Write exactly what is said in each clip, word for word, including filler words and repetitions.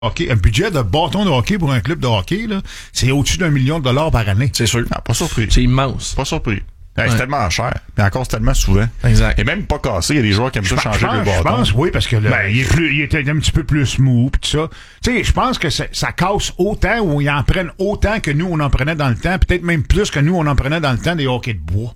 hockey, un budget de bâton de hockey pour un club de hockey, là, c'est au-dessus d'un million de dollars par année. C'est sûr. Non, pas surpris. C'est immense. Pas surpris. Ouais, Ouais. C'est tellement cher. Mais encore, c'est tellement souvent. Exact. Et même pas cassé. Il y a des joueurs qui aiment ça Je changer pense, le bâton. Je pense, oui, parce que là, ben, il, est plus, il était un petit peu plus smooth pis tout ça. Tu sais, je pense que ça, ça casse autant ou ils en prennent autant que nous, on en prenait dans le temps. Peut-être même plus que nous, on en prenait dans le temps des hockey de bois.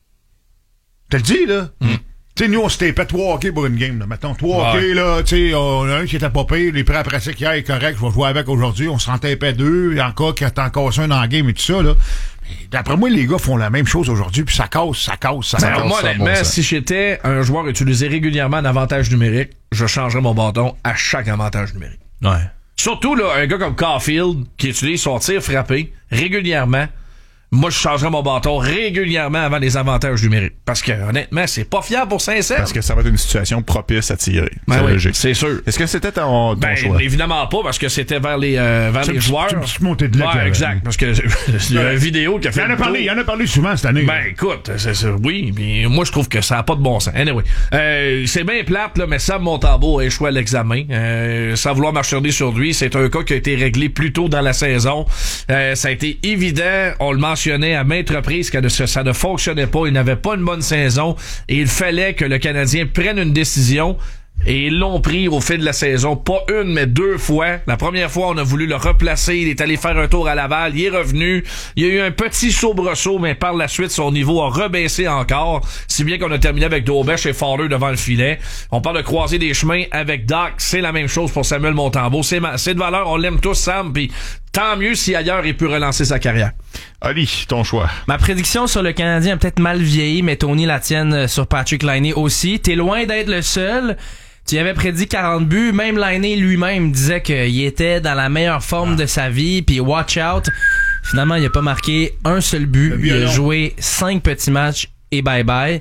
Je te le dis, là. Mm. Tu sais, nous, on se tapait trois hockey pour une game, là. Mettons, trois ouais. hockey, là, tu sais, on a un qui était pas pire, les prêts à pratique hier est correct, je vais jouer avec aujourd'hui, on s'en tapait deux, encore qui a encore un dans la game et tout ça, là. Mais d'après moi, les gars font la même chose aujourd'hui, puis ça casse, ça casse, ça ben, casse. Moi, honnêtement, bon si j'étais un joueur utilisé régulièrement un avantage numérique, je changerais mon bâton à chaque avantage numérique. Ouais. Surtout, là, un gars comme Caulfield, qui utilise son tir frappé régulièrement, moi, je changerais mon bâton régulièrement avant les avantages numériques. Parce que, honnêtement, c'est pas fiable pour Saint-Saëns. Parce que ça va être une situation propice à tirer. Ben c'est oui, logique. c'est sûr. Est-ce que c'était ton, ton ben, choix? Évidemment pas, parce que c'était vers les, euh, vers les joueurs. C'est une petite montée de lait. Ouais, exact. Parce que il y a une vidéo qui a fait. Il en a parlé, il en a parlé souvent cette année. Ben, écoute, c'est, c'est, oui, mais moi, je trouve que ça a pas de bon sens. Anyway. Euh, c'est bien plate, là, mais Sam Montembeault a échoué à l'examen. Euh, sans vouloir marchander sur lui, c'est un cas qui a été réglé plus tôt dans la saison. Euh, ça a été évident. On le mentionnait à maintes reprises que ça ne fonctionnait pas. Il n'avait pas une bonne saison et il fallait que le Canadien prenne une décision. Et ils l'ont pris au fil de la saison, pas une, mais deux fois. La première fois, on a voulu le replacer. Il est allé faire un tour à Laval. Il est revenu. Il y a eu un petit soubresaut, mais par la suite, son niveau a rebaissé encore. Si bien qu'on a terminé avec Daubèche et Fowler devant le filet. On parle de croiser des chemins avec Doc. C'est la même chose pour Samuel Montembeault. C'est, ma- c'est de valeur. On l'aime tous, Sam. Puis tant mieux si ailleurs il peut relancer sa carrière. Ali, ton choix. Ma prédiction sur le Canadien a peut-être mal vieilli, mais Tony la tienne sur Patrick Laine aussi. T'es loin d'être le seul. Tu avais prédit quarante buts, même Laine lui-même disait qu'il était dans la meilleure forme de sa vie, puis watch out. Finalement, il a pas marqué un seul but, il a joué cinq petits matchs et bye-bye.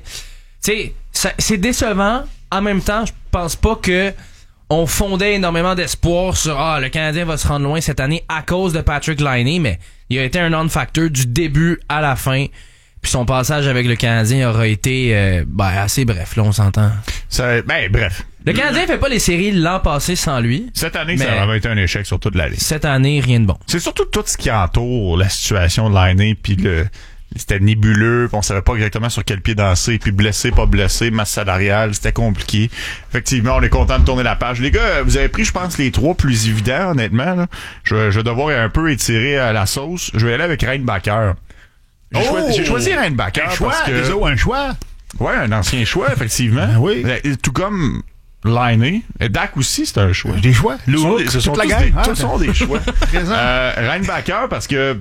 Tu sais, c'est décevant. En même temps, je pense pas que on fondait énormément d'espoir sur ah le Canadien va se rendre loin cette année à cause de Patrick Laine, mais il a été un non-factor du début à la fin. Puis son passage avec le Canadien aura été euh, ben, assez bref, là, on s'entend. Ça, ben, bref. Le Canadien fait pas les séries l'an passé sans lui. Cette année, ça aurait été un échec sur toute la ligue. Cette année, rien de bon. C'est surtout tout ce qui entoure la situation de l'année, puis le c'était nébuleux, pis on savait pas exactement sur quel pied danser, puis blessé, pas blessé, masse salariale, c'était compliqué. Effectivement, on est content de tourner la page. Les gars, vous avez pris, je pense, les trois plus évidents, honnêtement. Là. Je, je vais devoir un peu étirer à la sauce. Je vais aller avec Reinbacker. J'ai, oh! choisi, j'ai choisi Reinbacker un choix, parce que... Désolé, un choix? Ouais, un ancien choix, effectivement. Ben oui. Tout comme Laine. Et Dak aussi, c'est un choix. Des choix. Ce sont des, ce sont la tous gang, des, hein, tous sont des choix. euh, Reinbacker, parce que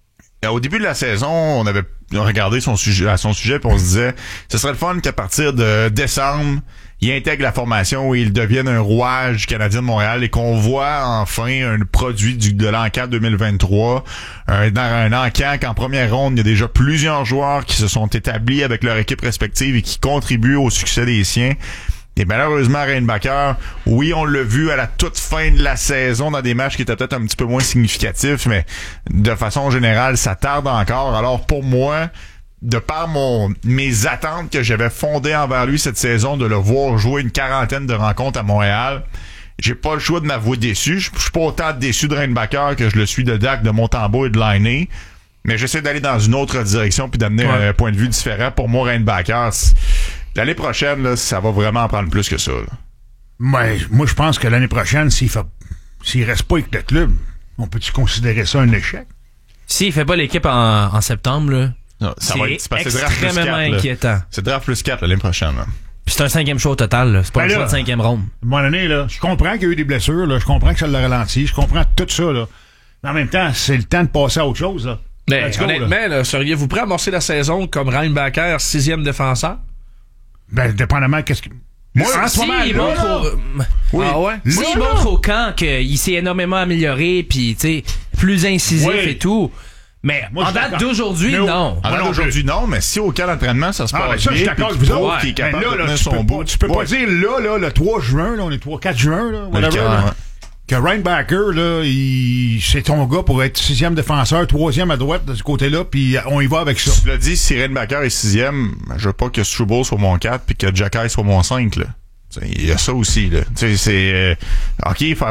au début de la saison, on avait regardé son sujet, à son sujet, puis on se disait, ce serait le fun qu'à partir de décembre, il intègre la formation et il devienne un rouage canadien de Montréal et qu'on voit enfin un produit du, de l'Encan deux mille vingt-trois, un, un Encan qu'en première ronde, il y a déjà plusieurs joueurs qui se sont établis avec leur équipe respective et qui contribuent au succès des siens. Et malheureusement, Reinbacker, oui, on l'a vu à la toute fin de la saison dans des matchs qui étaient peut-être un petit peu moins significatifs, mais de façon générale, ça tarde encore. Alors pour moi, de par mon mes attentes que j'avais fondées envers lui cette saison, de le voir jouer une quarantaine de rencontres à Montréal, j'ai pas le choix de m'avouer déçu. Je suis pas autant déçu de Reinbacker que je le suis de Dak, de Montembeault et de Laine. Mais j'essaie d'aller dans une autre direction puis d'amener ouais. un point de vue différent. Pour moi, Reinbacker, l'année prochaine, là, ça va vraiment en prendre plus que ça. Là. Ouais, moi, je pense que l'année prochaine, s'il fait, s'il reste pas avec le club, on peut-tu considérer ça un échec? S'il fait pas l'équipe en, en septembre, là, non, ça c'est, va être, c'est extrêmement quatre, inquiétant. Là. C'est draft plus quatre l'année prochaine. Là. Puis c'est un cinquième choix au total. Là. C'est pas ben un choix de cinquième ronde. À un moment donné, là, je comprends qu'il y a eu des blessures. Là, je comprends que ça l'a ralenti. Je comprends tout ça. Là. Mais en même temps, c'est le temps de passer à autre chose. Là. Mais, honnêtement, là. Là, seriez-vous prêt à amorcer la saison comme Reinbacker, sixième défenseur? Ben, dépendamment qu'est-ce que... Moi, en ce moment, il montre au... oui. Ah ouais? Si il montre au camp qu'il s'est énormément amélioré, puis tu sais, plus incisif oui. et tout. Mais moi, en date d'aujourd'hui, no. non. En date d'aujourd'hui, non, mais si au camp d'entraînement, ça se ah, passe ça, bien, je suis d'accord avec vous autres. Qui est capable là, de là, tenir tu son peux bout. Pas, tu peux ouais. pas dire là, là, le trois juin, là, on est trois, quatre juin, là, whatever, là, ouais. que Reinbacker, là, il, c'est ton gars pour être sixième défenseur, troisième à droite de ce côté-là, puis on y va avec ça. Tu l'as dit, si Reinbacker est sixième, je veux pas que Struble soit mon quatre puis que Jacky soit mon cinq, là. Il y a ça aussi, là. Tu sais, c'est, euh, ok, faire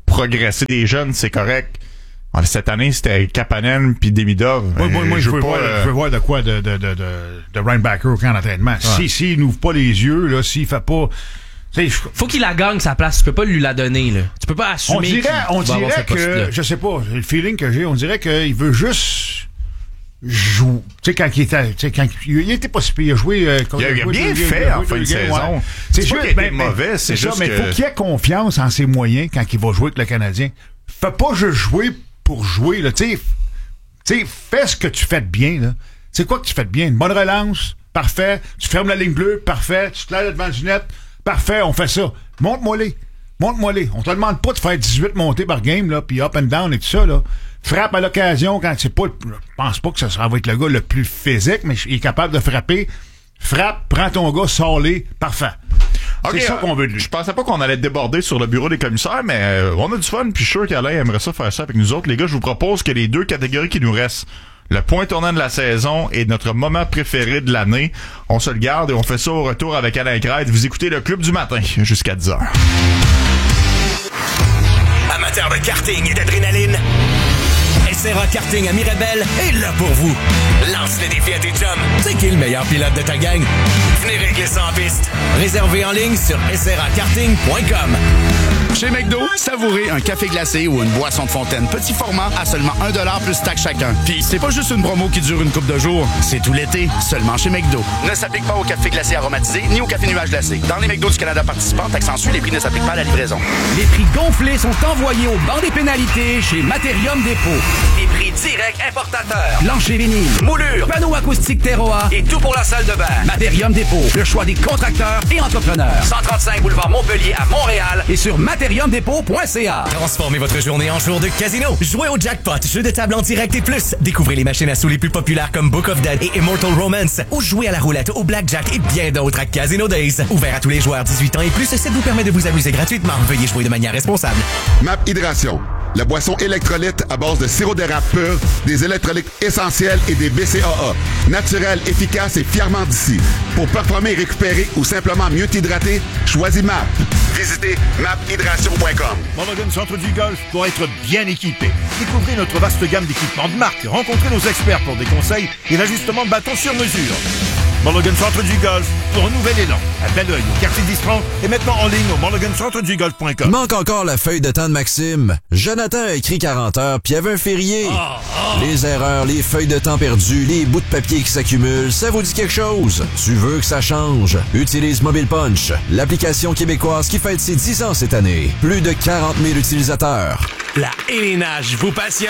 progresser des jeunes, c'est correct. Cette année, c'était Kapanen puis Demidov. Moi, moi, moi je, veux pas, voir, euh... je veux voir de quoi de, de, de, de, de Reinbacker au camp d'entraînement. Ouais. Si, s'il n'ouvre pas les yeux, là, s'il fait pas... Je... Faut qu'il la gagne sa place. Tu peux pas lui la donner, là. Tu peux pas assumer. On dirait, on dirait que, je sais pas, le feeling que j'ai, on dirait qu'il veut juste jouer. Tu sais, quand il était, tu sais, quand il, il était pas si pire, il a joué, euh, il a, il a bien fait en fin de saison. Ouais. C'est, c'est juste, pas qu'il a ben, été mauvais, c'est, c'est juste ça, que... mais faut qu'il ait confiance en ses moyens quand il va jouer avec le Canadien. Fais pas juste jouer pour jouer, là, tu sais, fais ce que tu fais de bien, là. C'est quoi que tu fais de bien? Une bonne relance, parfait. Tu fermes la ligne bleue, parfait. Tu te lèves devant le net, parfait, on fait ça. Montre-moi les. Montre-moi les. On te demande pas de faire dix-huit montées par game, là, puis up and down et tout ça, là. Frappe à l'occasion quand c'est pas, je pense pas que ça, ça va être le gars le plus physique, mais il est capable de frapper. Frappe, prends ton gars, sors-les, parfait. Okay, c'est ça qu'on veut de lui. Je pensais pas qu'on allait déborder sur le bureau des commissaires, mais euh, on a du fun, puis je suis sûr qu'Alain aimerait ça faire ça avec nous autres. Les gars, je vous propose que les deux catégories qui nous restent, le point tournant de la saison et notre moment préféré de l'année, on se le garde et on fait ça au retour avec Alain Crête. Vous écoutez le Club du matin jusqu'à dix heures. Amateurs de karting et d'adrénaline, S R A Karting à Mirabel est là pour vous. Lance le défi à tes chums. C'est qui le meilleur pilote de ta gang? Venez régler ça en piste. Réservez en ligne sur s r a karting point com. Chez McDo, savourez un café glacé ou une boisson de fontaine petit format à seulement un dollar plus taxe chacun. Puis c'est pas juste une promo qui dure une couple de jours, c'est tout l'été, seulement chez McDo. Ne s'applique pas au café glacé aromatisé ni au café nuage glacé. Dans les McDo du Canada participants, taxe en sus, les prix ne s'appliquent pas à la livraison. Les prix gonflés sont envoyés au banc des pénalités chez Materium Dépôt. Les prix directs importateurs. Plancher vinyle, moulure, panneaux acoustiques Terroir et tout pour la salle de bain. Materium Dépôt, le choix des contracteurs et entrepreneurs. cent trente-cinq boulevard Montpellier à Montréal et sur materium dépôt point c a. Transformez votre journée en jour de casino. Jouez au jackpot, jeu de table en direct et plus. Découvrez les machines à sous les plus populaires comme Book of Dead et Immortal Romance. Ou jouez à la roulette, au blackjack et bien d'autres à Casino Days. Ouvert à tous les joueurs dix-huit ans et plus, ça vous permet de vous amuser gratuitement. Veuillez jouer de manière responsable. Map Hydration, la boisson électrolyte à base de sirop d'érable pur, des électrolytes essentiels et des B C A A. Naturel, efficace et fièrement d'ici. Pour performer et récupérer ou simplement mieux t'hydrater, choisis M A P. Visitez map hydration point com. Mulligan Centre du Golf pour être bien équipé. Découvrez notre vaste gamme d'équipements de marque. Rencontrez nos experts pour des conseils et l'ajustement de bâton sur mesure. Mulligan Centre du Golf pour un nouvel élan. À Belleuil, au quartier dix-trente et maintenant en ligne au mulligan centre du golf point com. Manque encore la feuille de temps de Maxime. Jonathan a écrit quarante heures, puis il y avait un férié. Oh, oh. Les erreurs, les feuilles de temps perdues, les bouts de papier qui s'accumulent, ça vous dit quelque chose? Tu veux que ça change? Utilise Mobile Punch, l'application québécoise qui fête ses dix ans cette année. Plus de quarante mille utilisateurs. La élénage vous passionne?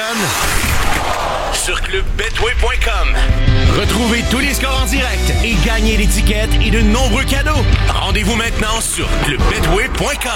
Sur club betway point com. Retrouvez tous les scores en direct et gagnez l'étiquette et de nombreux cadeaux. Rendez-vous maintenant sur club betway point com.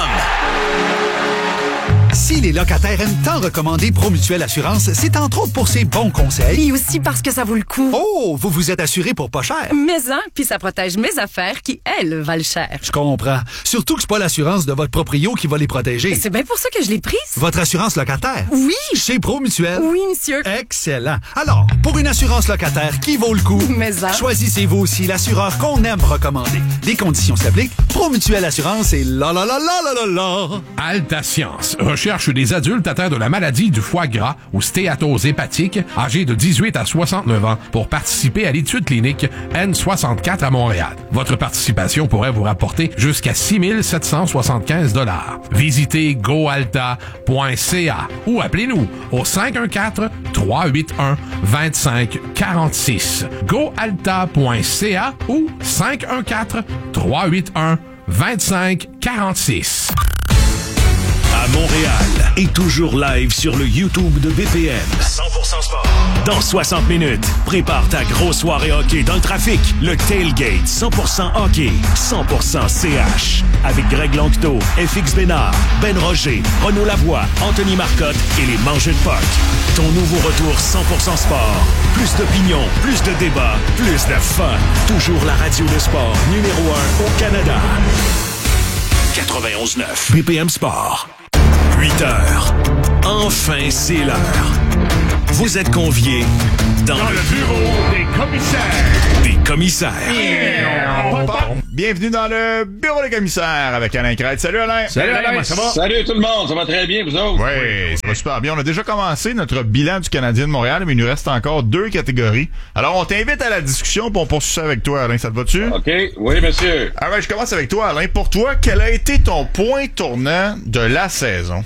Si les locataires aiment tant recommander Promutuelle Assurance, c'est entre autres pour ses bons conseils. Et aussi parce que ça vaut le coup. Oh, vous vous êtes assuré pour pas cher. Mais hein, puis ça protège mes affaires qui, elles, valent cher. Je comprends. Surtout que c'est pas l'assurance de votre proprio qui va les protéger. C'est bien pour ça que je l'ai prise. Votre assurance locataire? Oui. Chez Promutuelle? Oui, monsieur. Excellent. Alors, pour une assurance locataire qui vaut le coup, Mais hein. choisissez vous aussi l'assureur qu'on aime recommander. Les conditions s'appliquent. Promutuelle Assurance et la la la la la la la. Alta Science recherche des adultes atteints de la maladie du foie gras ou stéatose hépatique, âgés de dix-huit à soixante-neuf ans, pour participer à l'étude clinique N soixante-quatre à Montréal. Votre participation pourrait vous rapporter jusqu'à six mille sept cent soixante-quinze dollars. Visitez goalta point c a ou appelez-nous au cinq un quatre, trois huit un, deux cinq quatre six. goalta point c a ou cinq un quatre, trois huit un, deux cinq quatre six. À Montréal et toujours live sur le YouTube de B P M. cent pour cent sport. Dans soixante minutes, prépare ta grosse soirée hockey dans le trafic. Le Tailgate cent pour cent hockey, cent pour cent C H. Avec Greg Lanctot, F X Bénard, Ben Roger, Renaud Lavoie, Anthony Marcotte et les Mangeux de Puck. Ton nouveau retour cent pour cent sport. Plus d'opinion, plus de débats, plus de fun. Toujours la radio de sport numéro un au Canada. quatre-vingt-onze neuf B P M Sport. huit heures. Enfin, c'est l'heure. Vous êtes conviés dans, Dans le le bureau des commissaires. des commissaires. Bienvenue dans le bureau des commissaires avec Alain Crête. Salut Alain! Salut Alain, comment ça va? Salut tout le monde, ça va très bien, vous autres? Oui, ça va super bien. On a déjà commencé notre bilan du Canadien de Montréal, mais il nous reste encore deux catégories. Alors, on t'invite à la discussion, puis on poursuit ça avec toi, Alain. Ça te va-tu? OK, oui, monsieur. Ah ouais, je commence avec toi, Alain. Pour toi, quel a été ton point tournant de la saison?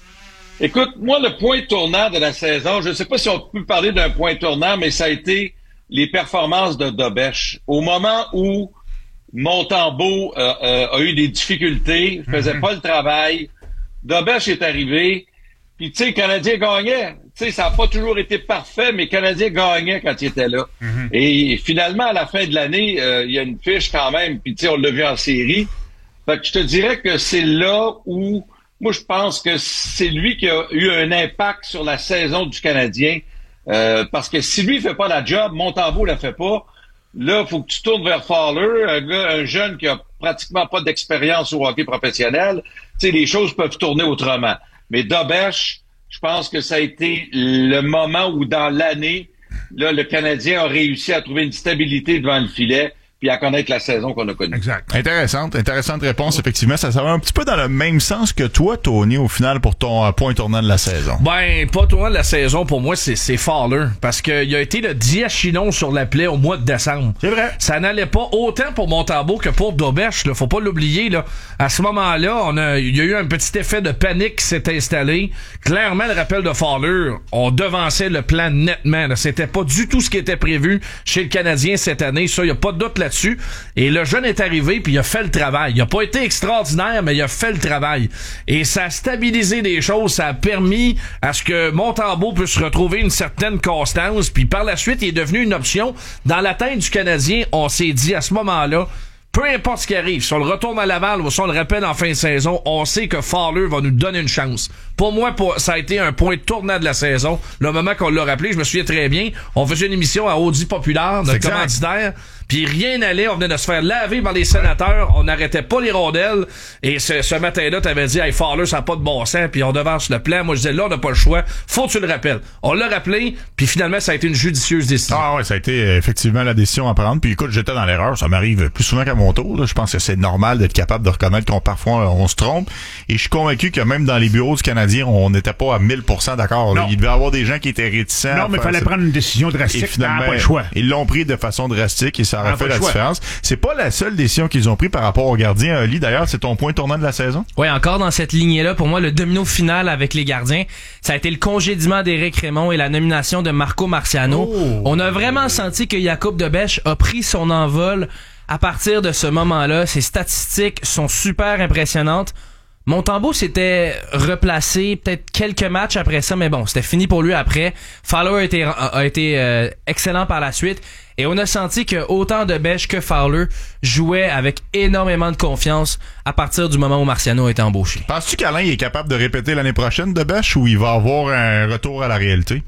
Écoute, moi, le point tournant de la saison, je ne sais pas si on peut parler d'un point tournant, mais ça a été les performances de Dobèche. Au moment où Montembeault euh, euh, a eu des difficultés, faisait mm-hmm. pas le travail, Dobèche est arrivé, puis tu sais, le Canadien gagnait. Tu sais, ça n'a pas toujours été parfait, mais le Canadien gagnait quand il était là. Mm-hmm. Et finalement, à la fin de l'année, euh, il y a une fiche quand même, puis tu sais, on l'a vu en série. Fait que je te dirais que c'est là où moi, je pense que c'est lui qui a eu un impact sur la saison du Canadien. Euh, parce que si lui ne fait pas la job, Montembeault la fait pas. Là, il faut que tu tournes vers Fowler, un gars, un jeune qui a pratiquement pas d'expérience au hockey professionnel. Tu sais, les choses peuvent tourner autrement. Mais Dobèche, je pense que ça a été le moment où, dans l'année, là, le Canadien a réussi à trouver une stabilité devant le filet, puis à connaître la saison qu'on a connue. Exact. Intéressante, intéressante réponse, effectivement. Ça, ça va un petit peu dans le même sens que toi, Tony, au final, pour ton euh, point tournant de la saison. Ben, pas tournant de la saison, pour moi, c'est, c'est Fowler. Parce qu'il a été le diachinon sur la plaie au mois de décembre. C'est vrai. Ça n'allait pas autant pour Montembeault que pour Dobèche, là. Faut pas l'oublier, là. À ce moment-là, on a, il y a eu un petit effet de panique qui s'est installé. Clairement, le rappel de Fowler, on devançait le plan nettement, là. C'était pas du tout ce qui était prévu chez le Canadien cette année. Ça, y a pas de doute là dessus. Et le jeune est arrivé puis il a fait le travail. Il a pas été extraordinaire, mais il a fait le travail. Et ça a stabilisé des choses. Ça a permis à ce que Montembeault puisse retrouver une certaine constance. Puis par la suite, il est devenu une option. Dans la tête du Canadien, on s'est dit à ce moment-là, peu importe ce qui arrive, si on le retourne à Laval ou si on le rappelle en fin de saison, on sait que Fowler va nous donner une chance. Pour moi, pour, ça a été un point tournant de la saison. Le moment qu'on l'a rappelé, je me souviens très bien, on faisait une émission à Audi Populaire, notre commanditaire, puis rien n'allait, on venait de se faire laver par les sénateurs, on n'arrêtait pas les rondelles, et ce, ce matin-là, t'avais dit, hey, Fowler, ça n'a pas de bon sens, puis on devance le plan. Moi, je disais, là, on n'a pas le choix, faut que tu le rappelles. On l'a rappelé, puis finalement, ça a été une judicieuse décision. Ah ouais, ça a été effectivement la décision à prendre, puis écoute, j'étais dans l'erreur, ça m'arrive plus souvent qu'à mon tour, là. Je pense que c'est normal d'être capable de reconnaître qu'on parfois on se trompe, et je suis convaincu que même dans les bureaux du Canadien, on n'était pas à mille pour cent d'accord. Là. Il devait y avoir des gens qui étaient réticents. Non, mais il fallait prendre une décision drastique. Et finalement, pas le choix. Ils l'ont pris de façon drastique et ça a fait la choix. différence. C'est pas la seule décision qu'ils ont pris par rapport au gardien. Ali, d'ailleurs, c'est ton point tournant de la saison? Oui, encore dans cette lignée-là, pour moi, le domino final avec les gardiens, ça a été le congédiement d'Éric Raymond et la nomination de Marco Marciano. Oh. On a vraiment senti que Jakub Dobèche a pris son envol à partir de ce moment-là. Ses statistiques sont super impressionnantes. Montembeault s'était replacé peut-être quelques matchs après ça, mais bon, c'était fini pour lui après. Fowler a été, a, a été euh, excellent par la suite. Et on a senti que autant Dobèche que Fowler jouaient avec énormément de confiance à partir du moment où Marciano a été embauché. Penses-tu qu'Alain est capable de répéter l'année prochaine Dobèche ou il va avoir un retour à la réalité?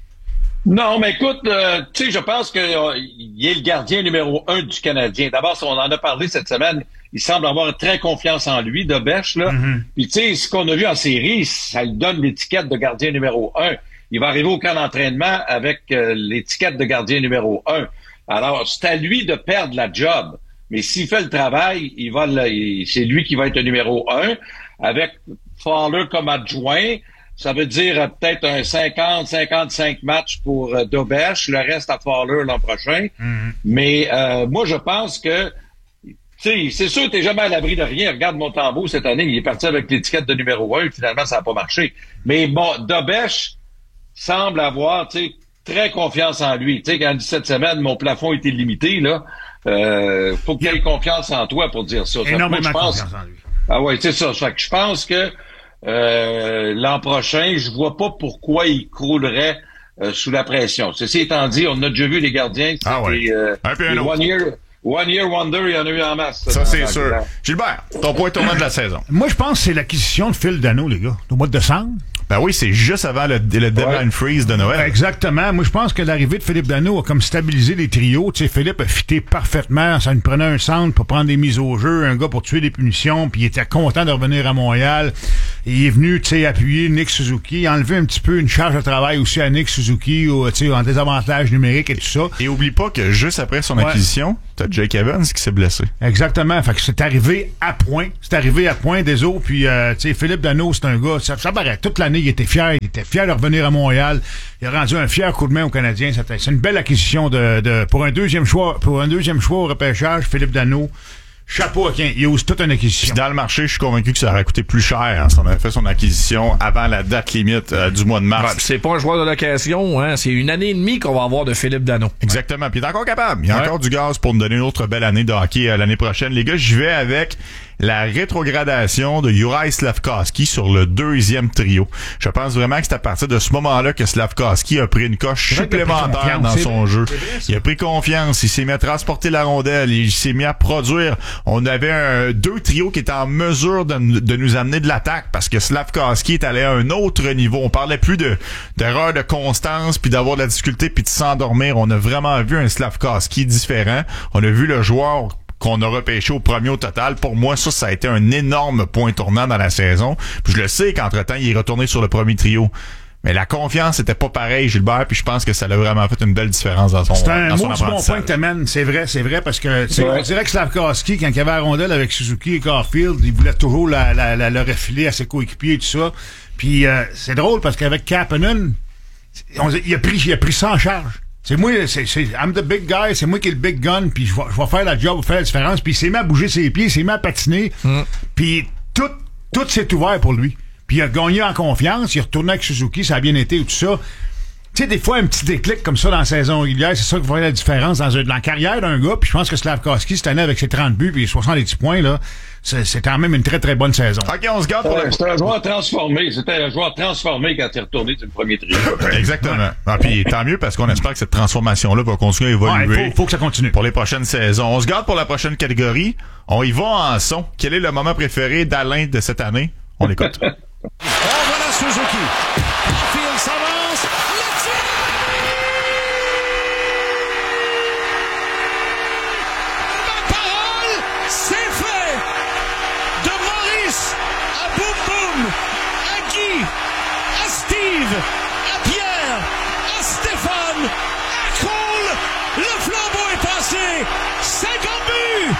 Non, mais écoute, euh, tu sais, je pense qu'il euh, est le gardien numéro un du Canadien. D'abord, on en a parlé cette semaine, il semble avoir très confiance en lui, Dobèche, là. Mm-hmm. Puis tu sais, ce qu'on a vu en série, ça lui donne l'étiquette de gardien numéro un. Il va arriver au camp d'entraînement avec euh, l'étiquette de gardien numéro un. Alors, c'est à lui de perdre la job. Mais s'il fait le travail, il va le, il, c'est lui qui va être le numéro un. Avec Fowler comme adjoint, ça veut dire euh, peut-être un cinquante à cinquante-cinq matchs pour euh, Dobèche, le reste à Fowler l'an prochain. Mm-hmm. Mais euh, moi, je pense que tu sais, c'est sûr que t'es jamais à l'abri de rien. Regarde Montembeault cette année, il est parti avec l'étiquette de numéro un, finalement, ça n'a pas marché. Mais bon, Dobèche semble avoir, tu sais, très confiance en lui. Tu sais, quand il dit cette semaine, mon plafond était limité, là, euh, faut qu'il ait confiance en toi pour dire ça. Énormément moi, je pense, confiance en lui. Ah ouais, c'est ça. Fait que je pense que euh, l'an prochain, je vois pas pourquoi il croulerait euh, sous la pression. Ceci étant dit, on a déjà vu les gardiens. Ah ouais. Euh, un peu un autre. One year, One Year Wonder, il y en a eu en masse. Ça, c'est sûr. Gilbert, ton point tournant de la saison. Moi, je pense que c'est l'acquisition de Phil Danault, les gars, au mois de décembre. Ben oui, c'est juste avant le, le deadline ouais. freeze de Noël. Exactement. Moi, je pense que l'arrivée de Philippe Danault a comme stabilisé les trios. Tu sais, Philippe a fité parfaitement. Ça nous prenait un centre pour prendre des mises au jeu, un gars pour tuer des punitions, puis il était content de revenir à Montréal. Il est venu, tu sais, appuyer Nick Suzuki, enlever un petit peu une charge de travail aussi à Nick Suzuki, tu sais, en désavantage numérique et tout ça. Et oublie pas que juste après son ouais. acquisition, t'as Jake Evans qui s'est blessé. Exactement. Fait que c'est arrivé à point. C'est arrivé à point des autres. Puis, euh, tu sais, Philippe Danault, c'est un gars, ça, ça paraît, toute l'année, il était fier. Il était fier de revenir à Montréal. Il a rendu un fier coup de main aux Canadiens. C'est une belle acquisition de, de, pour un deuxième choix, pour un deuxième choix au repêchage, Philippe Danault. Chapeau à qui il ose toute une acquisition. Puis dans le marché, je suis convaincu que ça aurait coûté plus cher hein, si on avait fait son acquisition avant la date limite euh, du mois de mars. Ouais, c'est pas un joueur de location, hein, c'est une année et demie qu'on va avoir de Philippe Danault. Exactement. Puis il est encore capable. Il y a ouais. encore du gaz pour nous donner une autre belle année de hockey euh, l'année prochaine. Les gars, j'y vais avec la rétrogradation de Juraj Slafkovský sur le deuxième trio. Je pense vraiment que c'est à partir de ce moment-là que Slafkovský a pris une coche supplémentaire dans son jeu. Il a pris confiance, il s'est mis à transporter la rondelle, il s'est mis à produire. On avait un, deux trios qui étaient en mesure de, de nous amener de l'attaque parce que Slafkovský est allé à un autre niveau. On parlait plus de d'erreur de constance puis d'avoir de la difficulté puis de s'endormir. On a vraiment vu un Slafkovský différent. On a vu le joueur qu'on a repêché au premier au total. Pour moi, ça, ça a été un énorme point tournant dans la saison. Puis je le sais qu'entre-temps, il est retourné sur le premier trio. Mais la confiance était pas pareille, Gilbert, puis je pense que ça l'a vraiment fait une belle différence dans son C'est un dans son bon point que t'amènes, c'est vrai, c'est vrai, parce que tu sais, ouais. on dirait que Slafkovský, quand il y avait la rondelle avec Suzuki et Caulfield, il voulait toujours la, la, la, le refiler à ses coéquipiers et tout ça. Puis euh, c'est drôle parce qu'avec Kapanen, on, il a pris, il a pris ça en charge. C'est moi, c'est, c'est, I'm the big guy, c'est moi qui ai le big gun, puis je vais, je vais faire la job, je vais faire la différence, puis il s'est mis à bouger ses pieds, il s'est mis à patiner, mm. puis tout, tout s'est ouvert pour lui. Puis il a gagné en confiance, il est retourné avec Suzuki, ça a bien été, tout ça. Tu sais, des fois, un petit déclic comme ça dans la saison régulière, c'est ça qui fait la différence dans, dans la carrière d'un gars. Puis je pense que Slafkovský, cette année, avec ses trente buts et soixante-dix points, là, c'est, c'est quand même une très, très bonne saison. OK, on se garde pour ouais, la... C'était un joueur transformé. C'était un joueur transformé quand il est retourné sur le premier trio. Exactement. Ah, puis tant mieux parce qu'on espère que cette transformation-là va continuer à évoluer. Il ouais, faut, faut que ça continue. Pour les prochaines saisons. On se garde pour la prochaine catégorie. On y va en son. Quel est le moment préféré d'Alain de cette année? On l'écoute. Oh, voilà Suzuki. Caulfield s'avance. Le tir! Ma parole, c'est fait! De Maurice à Boum Boum, à Guy, à Steve, à Pierre, à Stéphane, à Cole, le flambeau est passé. cinquante buts!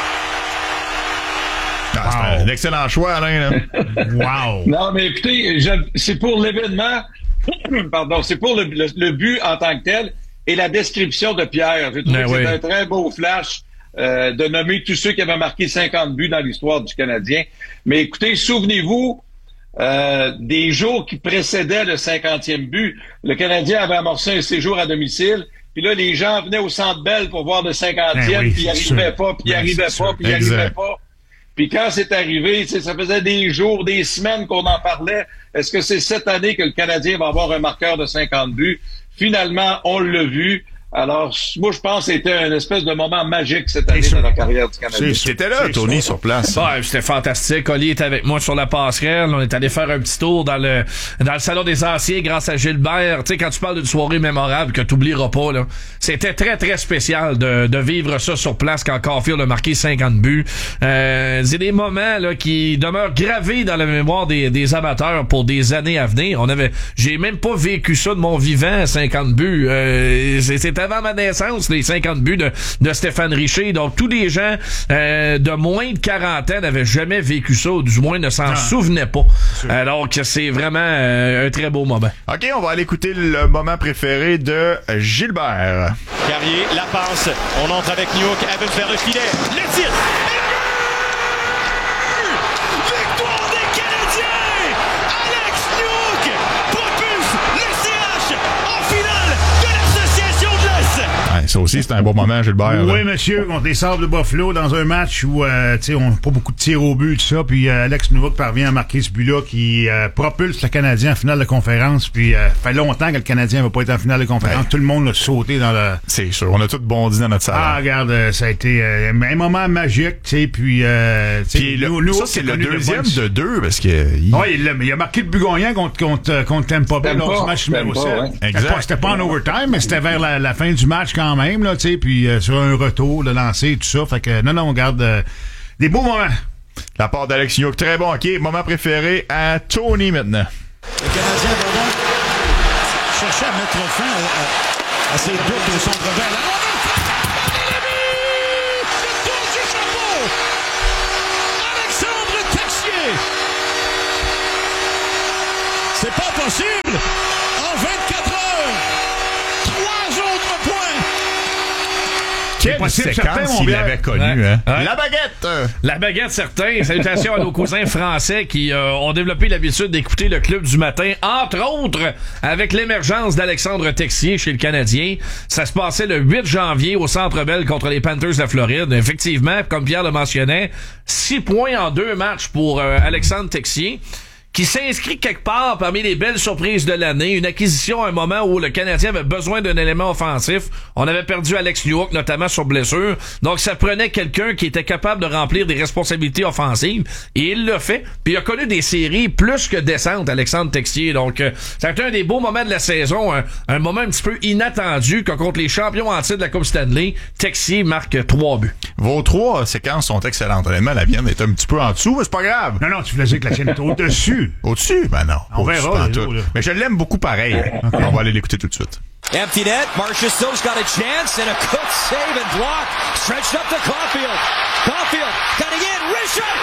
Ah, c'est wow. Un excellent choix, Alain. Là. Wow! Non, mais écoutez, je, c'est pour l'événement, pardon, c'est pour le, le, le but en tant que tel et la description de Pierre. J'ai trouvé ben que oui. c'est un très beau flash euh, de nommer tous ceux qui avaient marqué cinquante buts dans l'histoire du Canadien. Mais écoutez, souvenez-vous euh, des jours qui précédaient le cinquantième but. Le Canadien avait amorcé un séjour à domicile. Puis là, les gens venaient au Centre Bell pour voir le cinquantième, ben oui, puis ils n'arrivaient pas, puis ils n'arrivaient pas, puis ils n'arrivaient pas. Puis quand c'est arrivé, ça faisait des jours, des semaines qu'on en parlait. Est-ce que c'est cette année que le Canadien va avoir un marqueur de cinquante buts? Finalement, on l'a vu. Alors, moi, je pense que c'était un espèce de moment magique cette année dans la carrière du Canadien. C'était là, Tony, sur place. Ouais, c'était fantastique. Oli était avec moi sur la passerelle. On est allé faire un petit tour dans le dans le salon des anciens grâce à Gilbert. Tu sais, quand tu parles d'une soirée mémorable que tu oublieras pas, là, c'était très, très spécial de, de vivre ça sur place quand Caulfield a marqué cinquante buts. Euh, c'est des moments là qui demeurent gravés dans la mémoire des, des amateurs pour des années à venir. On avait, j'ai même pas vécu ça de mon vivant, cinquante buts. Euh, c'était avant ma naissance, les cinquante buts de, de Stéphane Richer. Donc, tous les gens euh, de moins de quarante ans n'avaient jamais vécu ça, ou du moins ne s'en ah. souvenaient pas. Alors que c'est vraiment euh, un très beau moment. OK, on va aller écouter le moment préféré de Gilbert. Carrier, la passe. On entre avec Newhook, Evans vers le filet. Le tir! Victoire des Canadiens! Alex Newhook propulse le C H en finale de l'association de l'Est! Ouais, Ça aussi, c'est un bon moment, Gilbert. Oui, là. monsieur, contre les Sabres de Buffalo, dans un match où, euh, tu sais, on n'a pas beaucoup de tirs au but, tout ça, puis euh, Alex Nowak parvient à marquer ce but-là qui euh, propulse le Canadien en finale de conférence, puis euh, fait longtemps que le Canadien ne va pas être en finale de conférence. Ouais. Tout le monde l'a sauté dans le... C'est sûr, on a tous bondi dans notre salle. Ah, regarde, euh, ça a été euh, un moment magique, tu sais, puis... Euh, puis le, nous, ça, c'est le deuxième de deux, parce que... Il... Oui, il, il a marqué le but gagnant contre, contre, contre Tampa Bay, dans ce match numéro sept. Ouais. Exact. C'était pas en overtime, mais c'était vers la, la fin du match quand même, là, tu sais, puis euh, sur un retour, le lancer, tout ça. Fait que, non, non, on garde euh, des beaux moments. La part d'Alex Newhook, très bon. OK, moment préféré à Tony maintenant. Le Canadien va donc chercher à mettre fin à, à, à ses doutes au centre vert. Alexandre Texier! C'est pas possible! En vingt-quatre heures! Trois autres points! Quelle possible, séquence il avait connu, ouais. hein? Ouais. La baguette! La baguette, certain. Salutations à nos cousins français qui euh, ont développé l'habitude d'écouter le club du matin, entre autres avec l'émergence d'Alexandre Texier chez le Canadien. Ça se passait le huit janvier au Centre Bell contre les Panthers de la Floride. Effectivement, comme Pierre le mentionnait, six points en deux matchs pour euh, Alexandre Texier, qui s'inscrit quelque part parmi les belles surprises de l'année. Une acquisition à un moment où le Canadien avait besoin d'un élément offensif. On avait perdu Alex Newhook, notamment sur blessure. Donc, ça prenait quelqu'un qui était capable de remplir des responsabilités offensives. Et il l'a fait. Puis, il a connu des séries plus que décentes, Alexandre Texier. Donc, euh, ça a été un des beaux moments de la saison. Un, un moment un petit peu inattendu que contre les champions en titre de la Coupe Stanley, Texier marque trois buts. Vos trois séquences sont excellentes. Honnêtement, la mienne est un petit peu en dessous, mais c'est pas grave. Non, non, tu voulais dire que la tienne est au-dessus. Au-dessus? Ben non. On verra. Tout. Mais je l'aime beaucoup pareil. Okay. On va aller l'écouter tout de suite. Empty net. Marchessault's got a chance and a good save and block. Stretched up to Caulfield. Caulfield cutting in. Richard!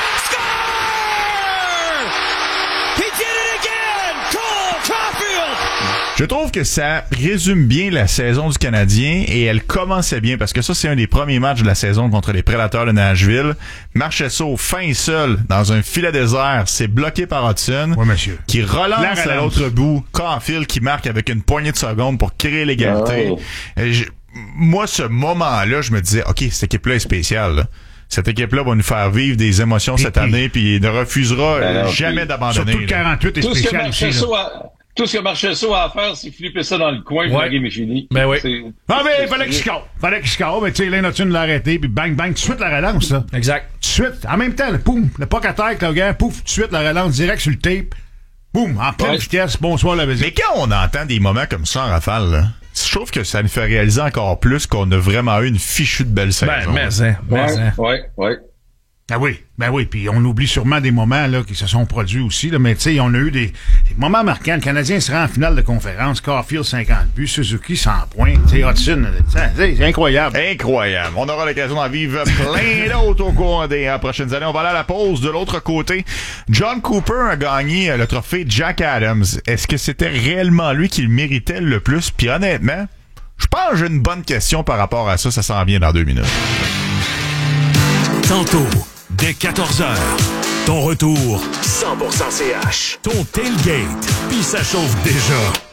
Score! He did it again! Cole Caulfield! Je trouve que ça résume bien la saison du Canadien et elle commençait bien parce que ça, c'est un des premiers matchs de la saison contre les Prédateurs de Nashville. Marchessault fin seul dans un filet désert, c'est bloqué par Hudson. Oui, monsieur. Qui relance à l'autre bout. Caulfield qui marque avec une poignée de secondes pour créer l'égalité. Oh. Je, moi, ce moment-là, je me disais, OK, cette équipe-là est spéciale, là. Cette équipe-là va nous faire vivre des émotions cette année puis il ne refusera ben non, jamais d'abandonner. Surtout le quarante-huit est spécial aussi. Tout ce que Marchessault a à faire, c'est flipper ça dans le coin, puis ouais. la game est finie. Ben oui. Ah, mais il fallait qu'il score. Fallait qu'il score, mais tu sais, Lane Hudson l'a arrêté, puis bang, bang, tout de suite la relance, là. Exact. Tout de suite. En même temps, le poum, le puck à terre, Logan, pouf, tout de suite la relance direct sur le tape. Boum, en pleine ouais. vitesse, bonsoir la visite. Mais quand on entend des moments comme ça en rafale, là, je trouve que ça nous fait réaliser encore plus qu'on a vraiment eu une fichue de belle saison. Ben, mais, hein, mais, ouais, hein. ouais, ouais. Ah oui, ben oui, puis on oublie sûrement des moments là qui se sont produits aussi, là, mais tu sais, on a eu des, des moments marquants. Le Canadien se rend en finale de conférence, Caulfield cinquante buts, Suzuki cent points, tu sais, Hudson, c'est incroyable. Incroyable. On aura l'occasion d'en vivre plein d'autres au cours des prochaines années. On va aller à la pause. De l'autre côté, John Cooper a gagné le trophée Jack Adams. Est-ce que c'était réellement lui qui le méritait le plus? Puis honnêtement, je pense que j'ai une bonne question par rapport à ça. Ça s'en vient dans deux minutes. Tantôt, dès quatorze heures, ton retour cent pour cent C H. Ton tailgate, puis ça chauffe déjà.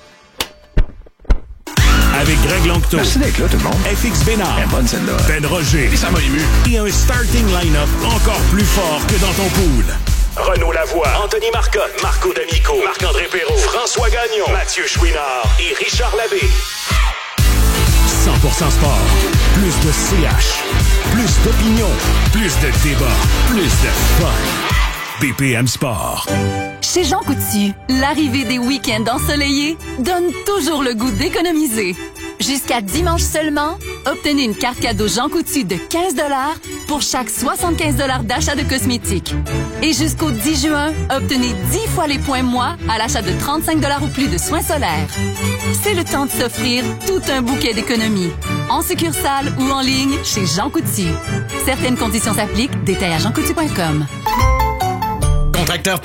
Avec Greg Longto. Merci d'être là, tout le monde. F X Bénard. Elle est bonne, celle-là. Ben Roger. Et ça m'a ému. Et un starting line-up encore plus fort que dans ton pool. Renaud Lavoie, Anthony Marcotte, Marco D'Amico, Marc-André Perrault, François Gagnon, Mathieu Chouinard et Richard Labbé. cent pour cent sport. Plus de C H. Plus d'opinion. Plus de débat. Plus de fun. B P M Sport. Chez Jean Coutu, l'arrivée des week-ends ensoleillés donne toujours le goût d'économiser. Jusqu'à dimanche seulement, obtenez une carte cadeau Jean Coutu de quinze dollars pour chaque soixante-quinze dollars d'achat de cosmétiques. Et jusqu'au dix juin, obtenez dix fois les points mois à l'achat de trente-cinq dollars ou plus de soins solaires. C'est le temps de s'offrir tout un bouquet d'économies. En succursale ou en ligne chez Jean Coutu. Certaines conditions s'appliquent. Détails à jean coutu point com. Contracteur peintre,